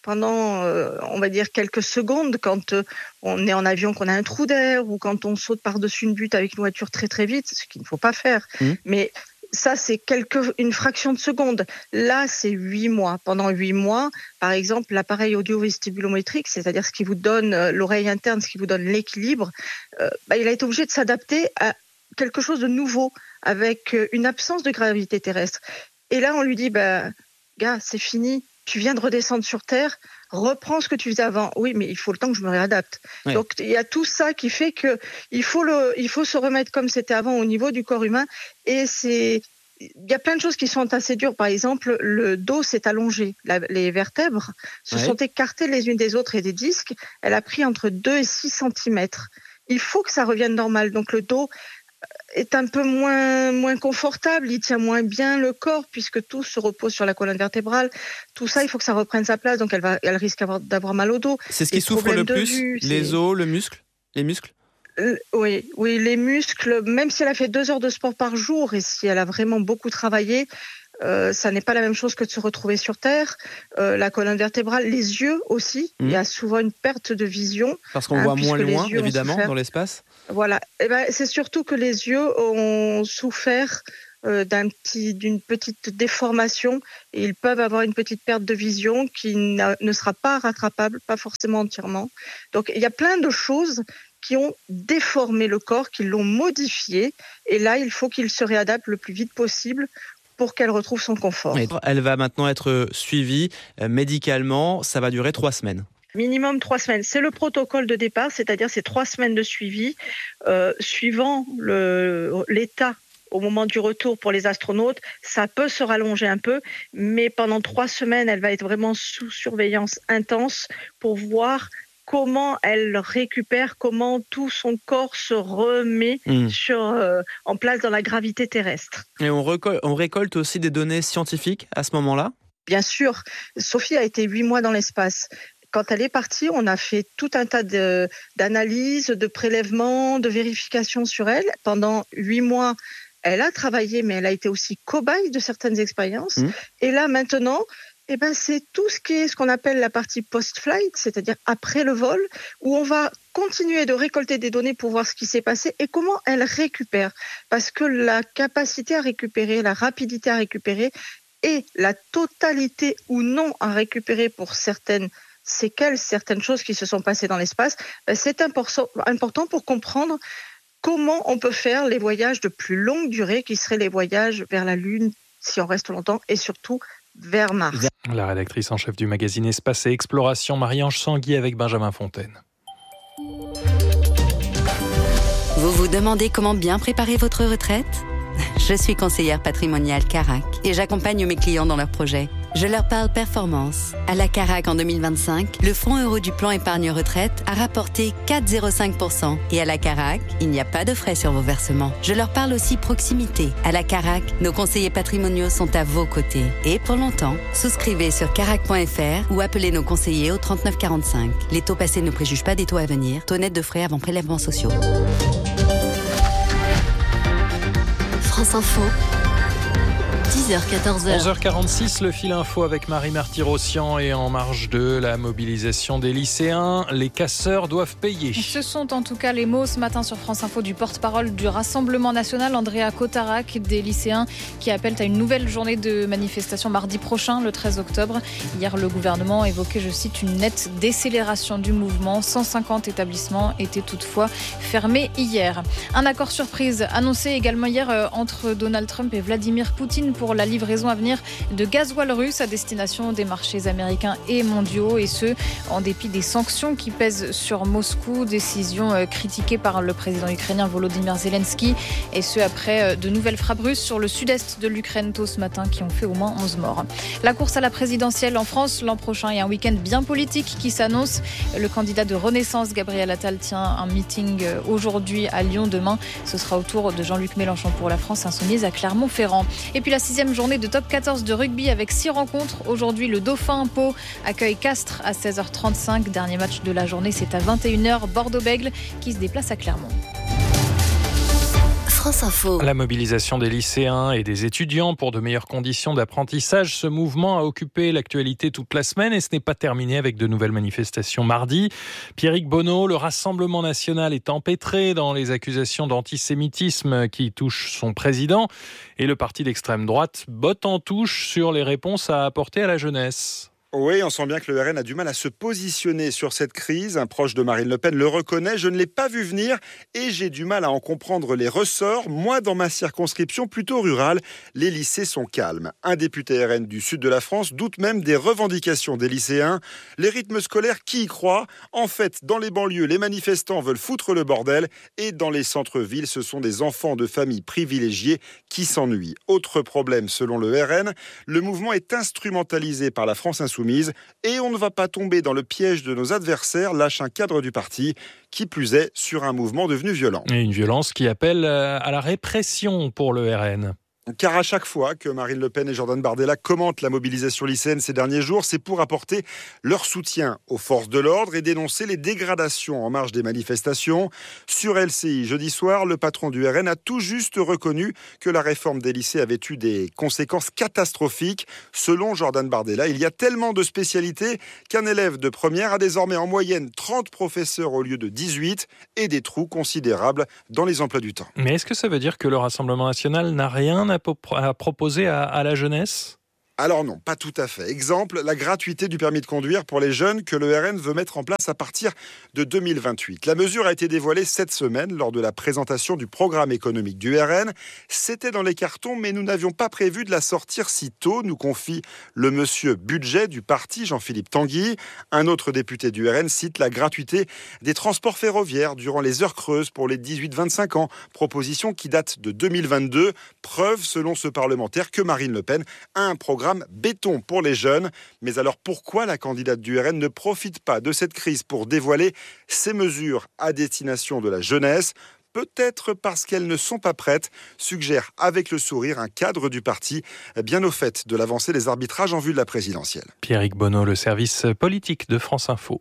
pendant, euh, on va dire, quelques secondes quand euh, on est en avion, qu'on a un trou d'air ou quand on saute par-dessus une butte avec une voiture très très vite, ce qu'il ne faut pas faire. Mmh. Mais ça, c'est quelque, une fraction de seconde. Là, c'est huit mois. Pendant huit mois, par exemple, l'appareil audio-vestibulométrique, c'est-à-dire ce qui vous donne euh, l'oreille interne, ce qui vous donne l'équilibre, euh, bah, il a été obligé de s'adapter à quelque chose de nouveau, avec euh, une absence de gravité terrestre. Et là, on lui dit, bah, gars, c'est fini. Tu viens de redescendre sur Terre, reprends ce que tu faisais avant. Oui, mais il faut le temps que je me réadapte. Ouais. Donc, il y a tout ça qui fait que il faut le, il faut se remettre comme c'était avant au niveau du corps humain. Et c'est, il y a plein de choses qui sont assez dures. Par exemple, le dos s'est allongé. La, les vertèbres se ouais. sont écartées les unes des autres et des disques. Elle a pris entre deux et six centimètres. Il faut que ça revienne normal. Donc, le dos est un peu moins, moins confortable, il tient moins bien le corps puisque tout se repose sur la colonne vertébrale. Tout ça, il faut que ça reprenne sa place, donc elle, va, elle risque d'avoir, d'avoir mal au dos. C'est ce qui souffre le plus, vue, les os, le muscle, les muscles euh, oui, oui, les muscles, même si elle a fait deux heures de sport par jour et si elle a vraiment beaucoup travaillé, Euh, ça n'est pas la même chose que de se retrouver sur Terre. Euh, la colonne vertébrale, les yeux aussi. Mmh. Il y a souvent une perte de vision. Parce qu'on hein, voit moins loin, évidemment, dans l'espace. Voilà. Et ben, c'est surtout que les yeux ont souffert euh, d'un petit, d'une petite déformation et ils peuvent avoir une petite perte de vision qui ne sera pas rattrapable, pas forcément entièrement. Donc, il y a plein de choses qui ont déformé le corps, qui l'ont modifié. Et là, il faut qu'il se réadapte le plus vite possible pour qu'elle retrouve son confort. Elle va maintenant être suivie médicalement. Ça va durer trois semaines. Minimum trois semaines. C'est le protocole de départ, c'est-à-dire c'est trois semaines de suivi. Euh, suivant le, l'état au moment du retour pour les astronautes, ça peut se rallonger un peu, mais pendant trois semaines, elle va être vraiment sous surveillance intense pour voir comment elle récupère, comment tout son corps se remet mmh. sur, euh, en place dans la gravité terrestre. Et on récolte, on récolte aussi des données scientifiques à ce moment-là ? Bien sûr. Sophie a été huit mois dans l'espace. Quand elle est partie, on a fait tout un tas de, d'analyses, de prélèvements, de vérifications sur elle. Pendant huit mois, elle a travaillé, mais elle a été aussi cobaye de certaines expériences. Mmh. Et là, maintenant... Eh ben, c'est tout ce qui est ce qu'on appelle la partie post-flight, c'est-à-dire après le vol, où on va continuer de récolter des données pour voir ce qui s'est passé et comment elle récupère. Parce que la capacité à récupérer, la rapidité à récupérer et la totalité ou non à récupérer pour certaines séquelles, certaines choses qui se sont passées dans l'espace, ben c'est important pour comprendre comment on peut faire les voyages de plus longue durée, qui seraient les voyages vers la Lune, si on reste longtemps, et surtout vers Mars. La rédactrice en chef du magazine Espace et Exploration, Marie-Ange Sanguy avec Benjamin Fontaine. Vous vous demandez comment bien préparer votre retraite ? Je suis conseillère patrimoniale Carac et j'accompagne mes clients dans leurs projets. Je leur parle performance. À la Carac en deux mille vingt-cinq, le fonds euro du plan épargne retraite a rapporté quatre virgule zéro cinq pour cent. Et à la Carac, il n'y a pas de frais sur vos versements. Je leur parle aussi proximité. À la Carac, nos conseillers patrimoniaux sont à vos côtés. Et pour longtemps, souscrivez sur carac point f r ou appelez nos conseillers au trente-neuf quarante-cinq. Les taux passés ne préjugent pas des taux à venir. Taux net de frais avant prélèvements sociaux. France Info. dix heures quatorze. onze heures quarante-six, le fil info avec Marie Marty-Rossian et en marge de la mobilisation des lycéens, les casseurs doivent payer. Ce sont en tout cas les mots ce matin sur France Info du porte-parole du Rassemblement National, Andrea Cotarac, des lycéens qui appellent à une nouvelle journée de manifestation mardi prochain, le treize octobre. Hier, le gouvernement évoquait, je cite, une nette décélération du mouvement. cent cinquante établissements étaient toutefois fermés hier. Un accord surprise annoncé également hier entre Donald Trump et Vladimir Poutine pour la livraison à venir de gasoil russe à destination des marchés américains et mondiaux, et ce, en dépit des sanctions qui pèsent sur Moscou, décision critiquée par le président ukrainien Volodymyr Zelensky, et ce, après de nouvelles frappes russes sur le sud-est de l'Ukraine tôt ce matin qui ont fait au moins onze morts. La course à la présidentielle en France l'an prochain et un week-end bien politique qui s'annonce. Le candidat de Renaissance, Gabriel Attal, tient un meeting aujourd'hui à Lyon. Demain, ce sera au tour de Jean-Luc Mélenchon pour la France Insoumise à Clermont-Ferrand. Et puis la sixième journée de top quatorze de rugby avec six rencontres. Aujourd'hui, le Dauphin Pau accueille Castres à seize heures trente-cinq. Dernier match de la journée, c'est à vingt et une heures. Bordeaux-Bègles qui se déplace à Clermont. France Info. La mobilisation des lycéens et des étudiants pour de meilleures conditions d'apprentissage, ce mouvement a occupé l'actualité toute la semaine et ce n'est pas terminé avec de nouvelles manifestations mardi. Pierrick Bonneau, le Rassemblement national est empêtré dans les accusations d'antisémitisme qui touchent son président et le parti d'extrême droite botte en touche sur les réponses à apporter à la jeunesse. Oui, on sent bien que le R N a du mal à se positionner sur cette crise. Un proche de Marine Le Pen le reconnaît. Je ne l'ai pas vu venir et j'ai du mal à en comprendre les ressorts. Moi, dans ma circonscription plutôt rurale, les lycées sont calmes. Un député R N du sud de la France doute même des revendications des lycéens. Les rythmes scolaires, qui y croit ? En fait, dans les banlieues, les manifestants veulent foutre le bordel et dans les centres-villes, ce sont des enfants de familles privilégiées qui s'ennuient. Autre problème, selon le R N, le mouvement est instrumentalisé par la France insoumise. Et on ne va pas tomber dans le piège de nos adversaires, lâche un cadre du parti, qui plus est sur un mouvement devenu violent. Et une violence qui appelle à la répression pour le R N. Car à chaque fois que Marine Le Pen et Jordan Bardella commentent la mobilisation lycéenne ces derniers jours, c'est pour apporter leur soutien aux forces de l'ordre et dénoncer les dégradations en marge des manifestations. Sur L C I, jeudi soir, le patron du R N a tout juste reconnu que la réforme des lycées avait eu des conséquences catastrophiques. Selon Jordan Bardella, il y a tellement de spécialités qu'un élève de première a désormais en moyenne trente professeurs au lieu de dix-huit et des trous considérables dans les emplois du temps. Mais est-ce que ça veut dire que le Rassemblement national n'a rien à à proposer à, à la jeunesse ? Alors non, pas tout à fait. Exemple, la gratuité du permis de conduire pour les jeunes que le R N veut mettre en place à partir de deux mille vingt-huit. La mesure a été dévoilée cette semaine lors de la présentation du programme économique du R N. C'était dans les cartons, mais nous n'avions pas prévu de la sortir si tôt, nous confie le monsieur budget du parti, Jean-Philippe Tanguy. Un autre député du R N cite la gratuité des transports ferroviaires durant les heures creuses pour les dix-huit vingt-cinq ans. Proposition qui date de deux mille vingt-deux. Preuve, selon ce parlementaire, que Marine Le Pen a un programme béton pour les jeunes. Mais alors pourquoi la candidate du R N ne profite pas de cette crise pour dévoiler ses mesures à destination de la jeunesse ? Peut-être parce qu'elles ne sont pas prêtes, suggère avec le sourire un cadre du parti bien au fait de l'avancée des arbitrages en vue de la présidentielle. Pierrick Bonneau, le service politique de France Info.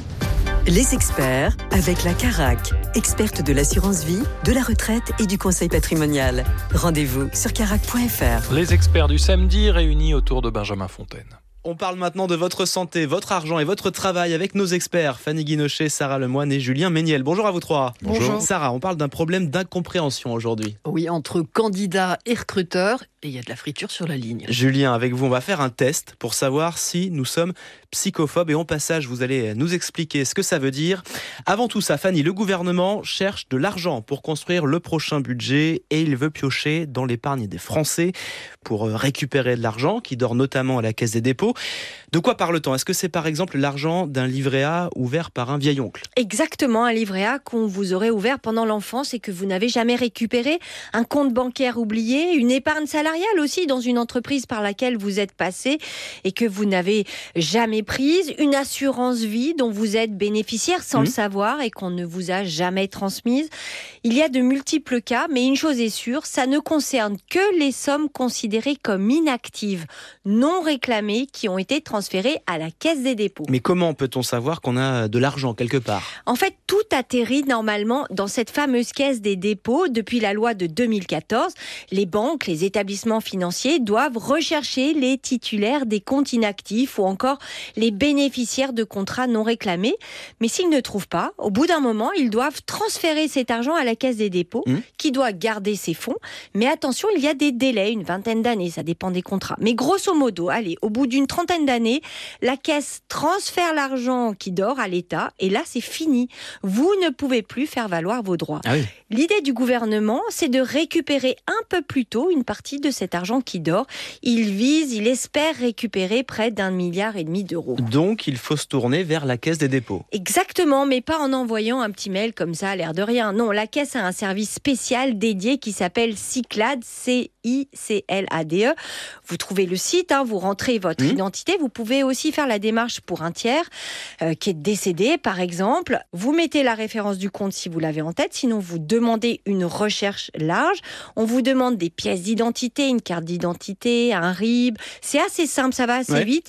Les experts avec la Carac, experte de l'assurance vie, de la retraite et du conseil patrimonial. Rendez-vous sur carac point f r. Les experts du samedi réunis autour de Benjamin Fontaine. On parle maintenant de votre santé, votre argent et votre travail avec nos experts, Fanny Guinochet, Sarah Lemoine et Julien Méniel. Bonjour à vous trois. Bonjour. Sarah, on parle d'un problème d'incompréhension aujourd'hui. Oui, entre candidats et recruteurs, et il y a de la friture sur la ligne. Julien, avec vous, on va faire un test pour savoir si nous sommes psychophobes. Et en passage, vous allez nous expliquer ce que ça veut dire. Avant tout ça, Fanny, le gouvernement cherche de l'argent pour construire le prochain budget et il veut piocher dans l'épargne des Français pour récupérer de l'argent qui dort notamment à la Caisse des dépôts. De quoi parle-t-on ? Est-ce que c'est par exemple l'argent d'un livret A ouvert par un vieil oncle ? Exactement, un livret A qu'on vous aurait ouvert pendant l'enfance et que vous n'avez jamais récupéré, un compte bancaire oublié, une épargne salariale aussi dans une entreprise par laquelle vous êtes passé et que vous n'avez jamais prise, une assurance vie dont vous êtes bénéficiaire sans mmh. le savoir et qu'on ne vous a jamais transmise. Il y a de multiples cas, mais une chose est sûre, ça ne concerne que les sommes considérées comme inactives, non réclamées, qui ont été transférées à la Caisse des dépôts. Mais comment peut-on savoir qu'on a de l'argent quelque part ? En fait, tout atterrit normalement dans cette fameuse Caisse des dépôts. Depuis la loi de deux mille quatorze, les banques, les établissements financiers doivent rechercher les titulaires des comptes inactifs ou encore les bénéficiaires de contrats non réclamés. Mais s'ils ne trouvent pas, au bout d'un moment, ils doivent transférer cet argent à la Caisse des dépôts, mmh. qui doit garder ses fonds. Mais attention, il y a des délais, une vingtaine d'années, ça dépend des contrats. Mais grosso modo, allez, au bout d'une trentaine d'années, la Caisse transfère l'argent qui dort à l'État et là, c'est fini. Vous ne pouvez plus faire valoir vos droits. Ah oui. L'idée du gouvernement, c'est de récupérer un peu plus tôt une partie de cet argent qui dort. Il vise, il espère récupérer près d'un milliard et demi d'euros. Donc, il faut se tourner vers la Caisse des dépôts. Exactement, mais pas en envoyant un petit mail comme ça, à l'air de rien. Non, la Caisse a un service spécial dédié qui s'appelle Cyclade, C I C L A D E. Vous trouvez le site, hein, vous rentrez votre mmh. identité. Vous pouvez aussi faire la démarche pour un tiers euh, qui est décédé, par exemple. Vous mettez la référence du compte si vous l'avez en tête, sinon vous demandez une recherche large. On vous demande des pièces d'identité, une carte d'identité, un R I B. C'est assez simple, ça va assez ouais. vite.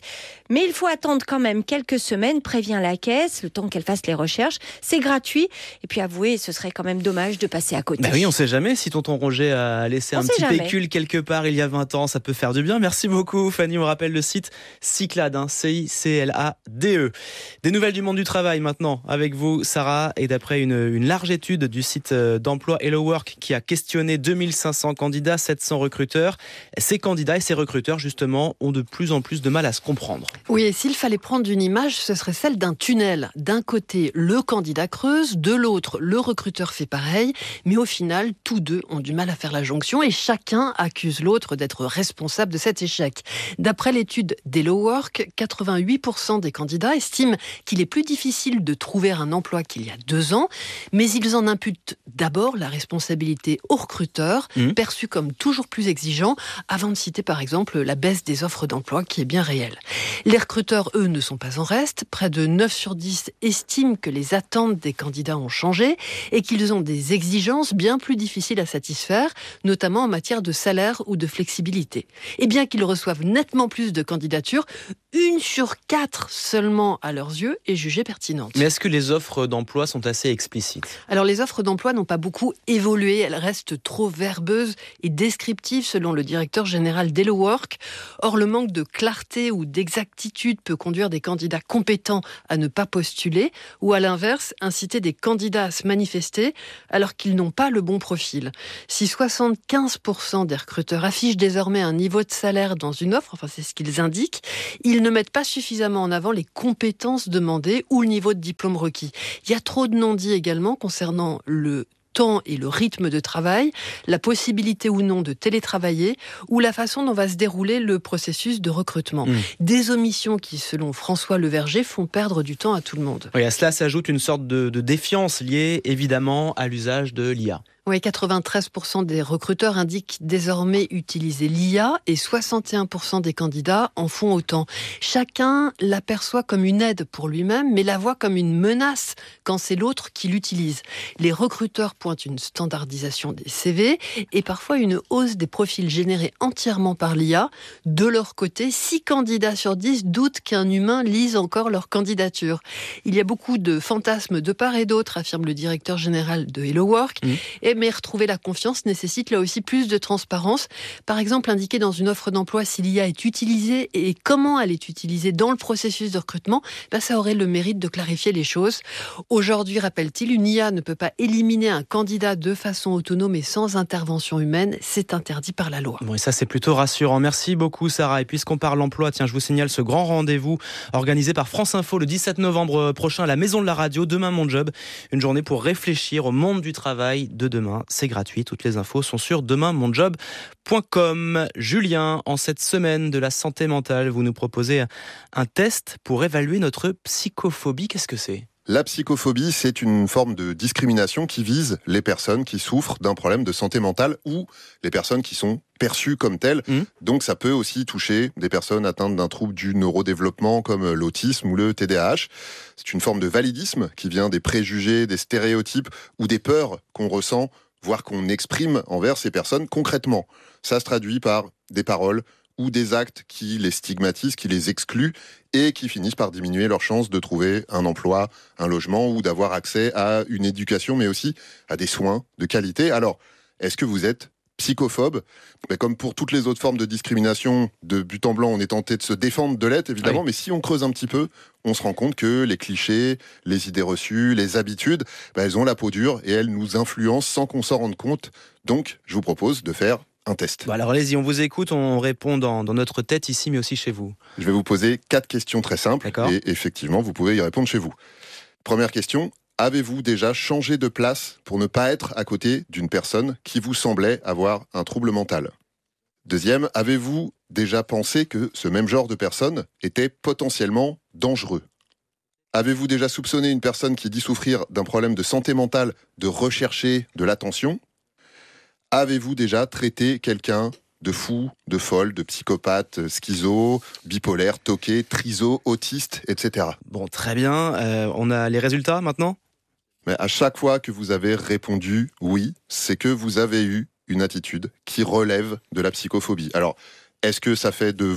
Mais il faut attendre quand même quelques semaines, prévient la Caisse, le temps qu'elle fasse les recherches. C'est gratuit. Et puis avouez, ce serait quand même dommage de passer à côté. Bah oui, on sait jamais si tonton Roger a laissé on un petit jamais. pécule quelque part il y a vingt ans, ça peut faire du bien. Merci beaucoup Fanny, on rappelle le site Cyclade, hein, C I C L A D E. Des nouvelles du monde du travail maintenant avec vous Sarah, et d'après une, une large étude du site d'emploi Hello Work qui a questionné deux mille cinq cents candidats, sept cents recruteurs, ces candidats et ces recruteurs justement ont de plus en plus de mal à se comprendre. Oui, et s'il fallait prendre une image, ce serait celle d'un tunnel. D'un côté, le candidat creuse, de l'autre, le recruteur fait pareil, mais au final, tous deux ont du mal à faire la jonction et chacun accuse l'autre d'être responsable de cet échec. D'après l'étude d'Hello Work, quatre-vingt-huit pour cent des candidats estiment qu'il est plus difficile de trouver un emploi qu'il y a deux ans, mais ils en imputent d'abord la responsabilité au recruteur, mmh. perçu comme toujours plus exigeant, avant de citer par exemple la baisse des offres d'emploi qui est bien réelle. Les recruteurs, eux, ne sont pas en reste. Près de neuf sur dix estiment que les attentes des candidats ont changé et qu'ils ont des exigences bien plus difficiles à satisfaire, notamment en matière de salaire ou de flexibilité. Et bien qu'ils reçoivent nettement plus de candidatures, une sur quatre seulement à leurs yeux est jugée pertinente. Mais est-ce que les offres d'emploi sont assez explicites ? Alors les offres d'emploi n'ont pas beaucoup évolué, elles restent trop verbeuses et descriptives selon le directeur général d'Hello Work. Or le manque de clarté ou d'exactitude peut conduire des candidats compétents à ne pas postuler ou à l'inverse inciter des candidats à se manifester alors qu'ils n'ont pas le bon profil. Si soixante-quinze pour cent des recruteurs affichent désormais un niveau de salaire dans une offre, enfin c'est ce qu'ils indiquent, ils ne mettent pas suffisamment en avant les compétences demandées ou le niveau de diplôme requis. Il y a trop de non-dits également concernant le temps et le rythme de travail, la possibilité ou non de télétravailler ou la façon dont va se dérouler le processus de recrutement. Mmh. Des omissions qui, selon François Leverger, font perdre du temps à tout le monde. Oui, à cela s'ajoute une sorte de, de défiance liée évidemment à l'usage de l'I A. Oui, quatre-vingt-treize pour cent des recruteurs indiquent désormais utiliser l'I A et soixante et un pour cent des candidats en font autant. Chacun l'aperçoit comme une aide pour lui-même, mais la voit comme une menace quand c'est l'autre qui l'utilise. Les recruteurs pointent une standardisation des C V et parfois une hausse des profils générés entièrement par l'I A. De leur côté, six candidats sur dix doutent qu'un humain lise encore leur candidature. Il y a beaucoup de fantasmes de part et d'autre, affirme le directeur général de Hello Work. Mmh. Et mais retrouver la confiance nécessite là aussi plus de transparence. Par exemple, indiquer dans une offre d'emploi si l'I A est utilisée et comment elle est utilisée dans le processus de recrutement, ben ça aurait le mérite de clarifier les choses. Aujourd'hui, rappelle-t-il, une I A ne peut pas éliminer un candidat de façon autonome et sans intervention humaine. C'est interdit par la loi. Bon, et ça, c'est plutôt rassurant. Merci beaucoup, Sarah. Et puisqu'on parle emploi, tiens, je vous signale ce grand rendez-vous organisé par France Info le dix-sept novembre prochain à la Maison de la Radio. Demain, mon job. Une journée pour réfléchir au monde du travail de demain. C'est gratuit, toutes les infos sont sur demain mon job point com. Julien, en cette semaine de la santé mentale, vous nous proposez un test pour évaluer notre psychophobie. Qu'est-ce que c'est ? La psychophobie, c'est une forme de discrimination qui vise les personnes qui souffrent d'un problème de santé mentale ou les personnes qui sont perçues comme telles. Mmh. Donc ça peut aussi toucher des personnes atteintes d'un trouble du neurodéveloppement comme l'autisme ou le T D A H. C'est une forme de validisme qui vient des préjugés, des stéréotypes ou des peurs qu'on ressent, voire qu'on exprime envers ces personnes concrètement. Ça se traduit par des paroles ou des actes qui les stigmatisent, qui les excluent et qui finissent par diminuer leurs chances de trouver un emploi, un logement ou d'avoir accès à une éducation, mais aussi à des soins de qualité. Alors, est-ce que vous êtes psychophobe ? Mais comme pour toutes les autres formes de discrimination, de but en blanc, on est tenté de se défendre de l'être, évidemment, oui. Mais si on creuse un petit peu, on se rend compte que les clichés, les idées reçues, les habitudes, bah, elles ont la peau dure et elles nous influencent sans qu'on s'en rende compte. Donc, je vous propose de faire un test. Bon alors allez-y, on vous écoute, on répond dans, dans notre tête ici, mais aussi chez vous. Je vais vous poser quatre questions très simples. D'accord. Et effectivement, vous pouvez y répondre chez vous. Première question, avez-vous déjà changé de place pour ne pas être à côté d'une personne qui vous semblait avoir un trouble mental ? Deuxième, avez-vous déjà pensé que ce même genre de personne était potentiellement dangereux ? Avez-vous déjà soupçonné une personne qui dit souffrir d'un problème de santé mentale de rechercher de l'attention ? Avez-vous déjà traité quelqu'un de fou, de folle, de psychopathe, schizo, bipolaire, toqué, triso, autiste, et cetera. Bon, très bien. Euh, on a les résultats maintenant ? Mais à chaque fois que vous avez répondu oui, c'est que vous avez eu une attitude qui relève de la psychophobie. Alors, est-ce que ça fait de vous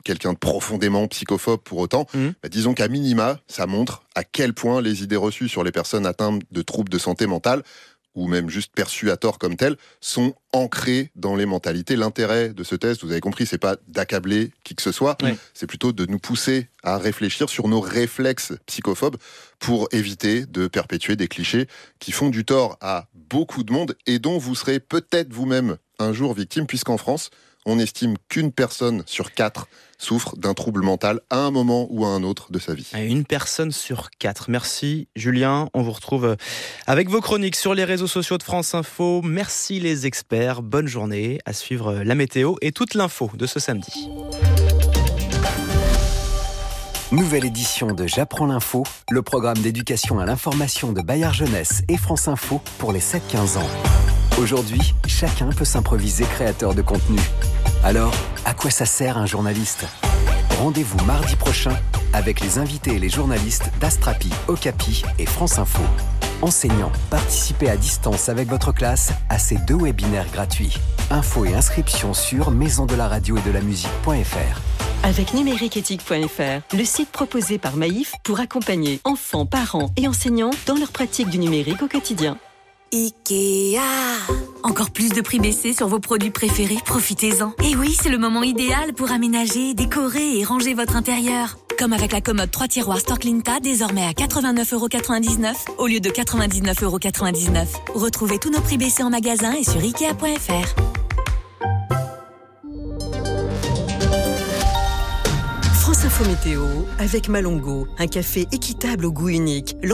quelqu'un de profondément psychophobe pour autant. Mmh. Bah, disons qu'à minima, ça montre à quel point les idées reçues sur les personnes atteintes de troubles de santé mentale, ou même juste perçues à tort comme telles, sont ancrées dans les mentalités. L'intérêt de ce test, vous avez compris, c'est pas d'accabler qui que ce soit, oui. c'est plutôt de nous pousser à réfléchir sur nos réflexes psychophobes pour éviter de perpétuer des clichés qui font du tort à beaucoup de monde et dont vous serez peut-être vous-même un jour victime, puisqu'en France, on estime qu'une personne sur quatre souffre d'un trouble mental à un moment ou à un autre de sa vie. Une personne sur quatre. Merci Julien. On vous retrouve avec vos chroniques sur les réseaux sociaux de France Info. Merci les experts. Bonne journée. À suivre la météo et toute l'info de ce samedi. Nouvelle édition de J'apprends l'info, le programme d'éducation à l'information de Bayard Jeunesse et France Info pour les sept quinze ans. Aujourd'hui, chacun peut s'improviser créateur de contenu. Alors, à quoi ça sert un journaliste ? Rendez-vous mardi prochain avec les invités et les journalistes d'Astrapi, Okapi et France Info. Enseignants, participez à distance avec votre classe à ces deux webinaires gratuits. Infos et inscriptions sur maison de la radio et de la musique point f r. Avec numériqueéthique point f r, le site proposé par Maïf pour accompagner enfants, parents et enseignants dans leur pratique du numérique au quotidien. Ikea. Encore plus de prix baissés sur vos produits préférés, profitez-en. Et oui, c'est le moment idéal pour aménager, décorer et ranger votre intérieur. Comme avec la commode trois tiroirs Storklinta, désormais à quatre-vingt-neuf euros quatre-vingt-dix-neuf au lieu de quatre-vingt-dix-neuf euros quatre-vingt-dix-neuf. Retrouvez tous nos prix baissés en magasin et sur ikea point f r. France Info Météo avec Malongo, un café équitable au goût unique.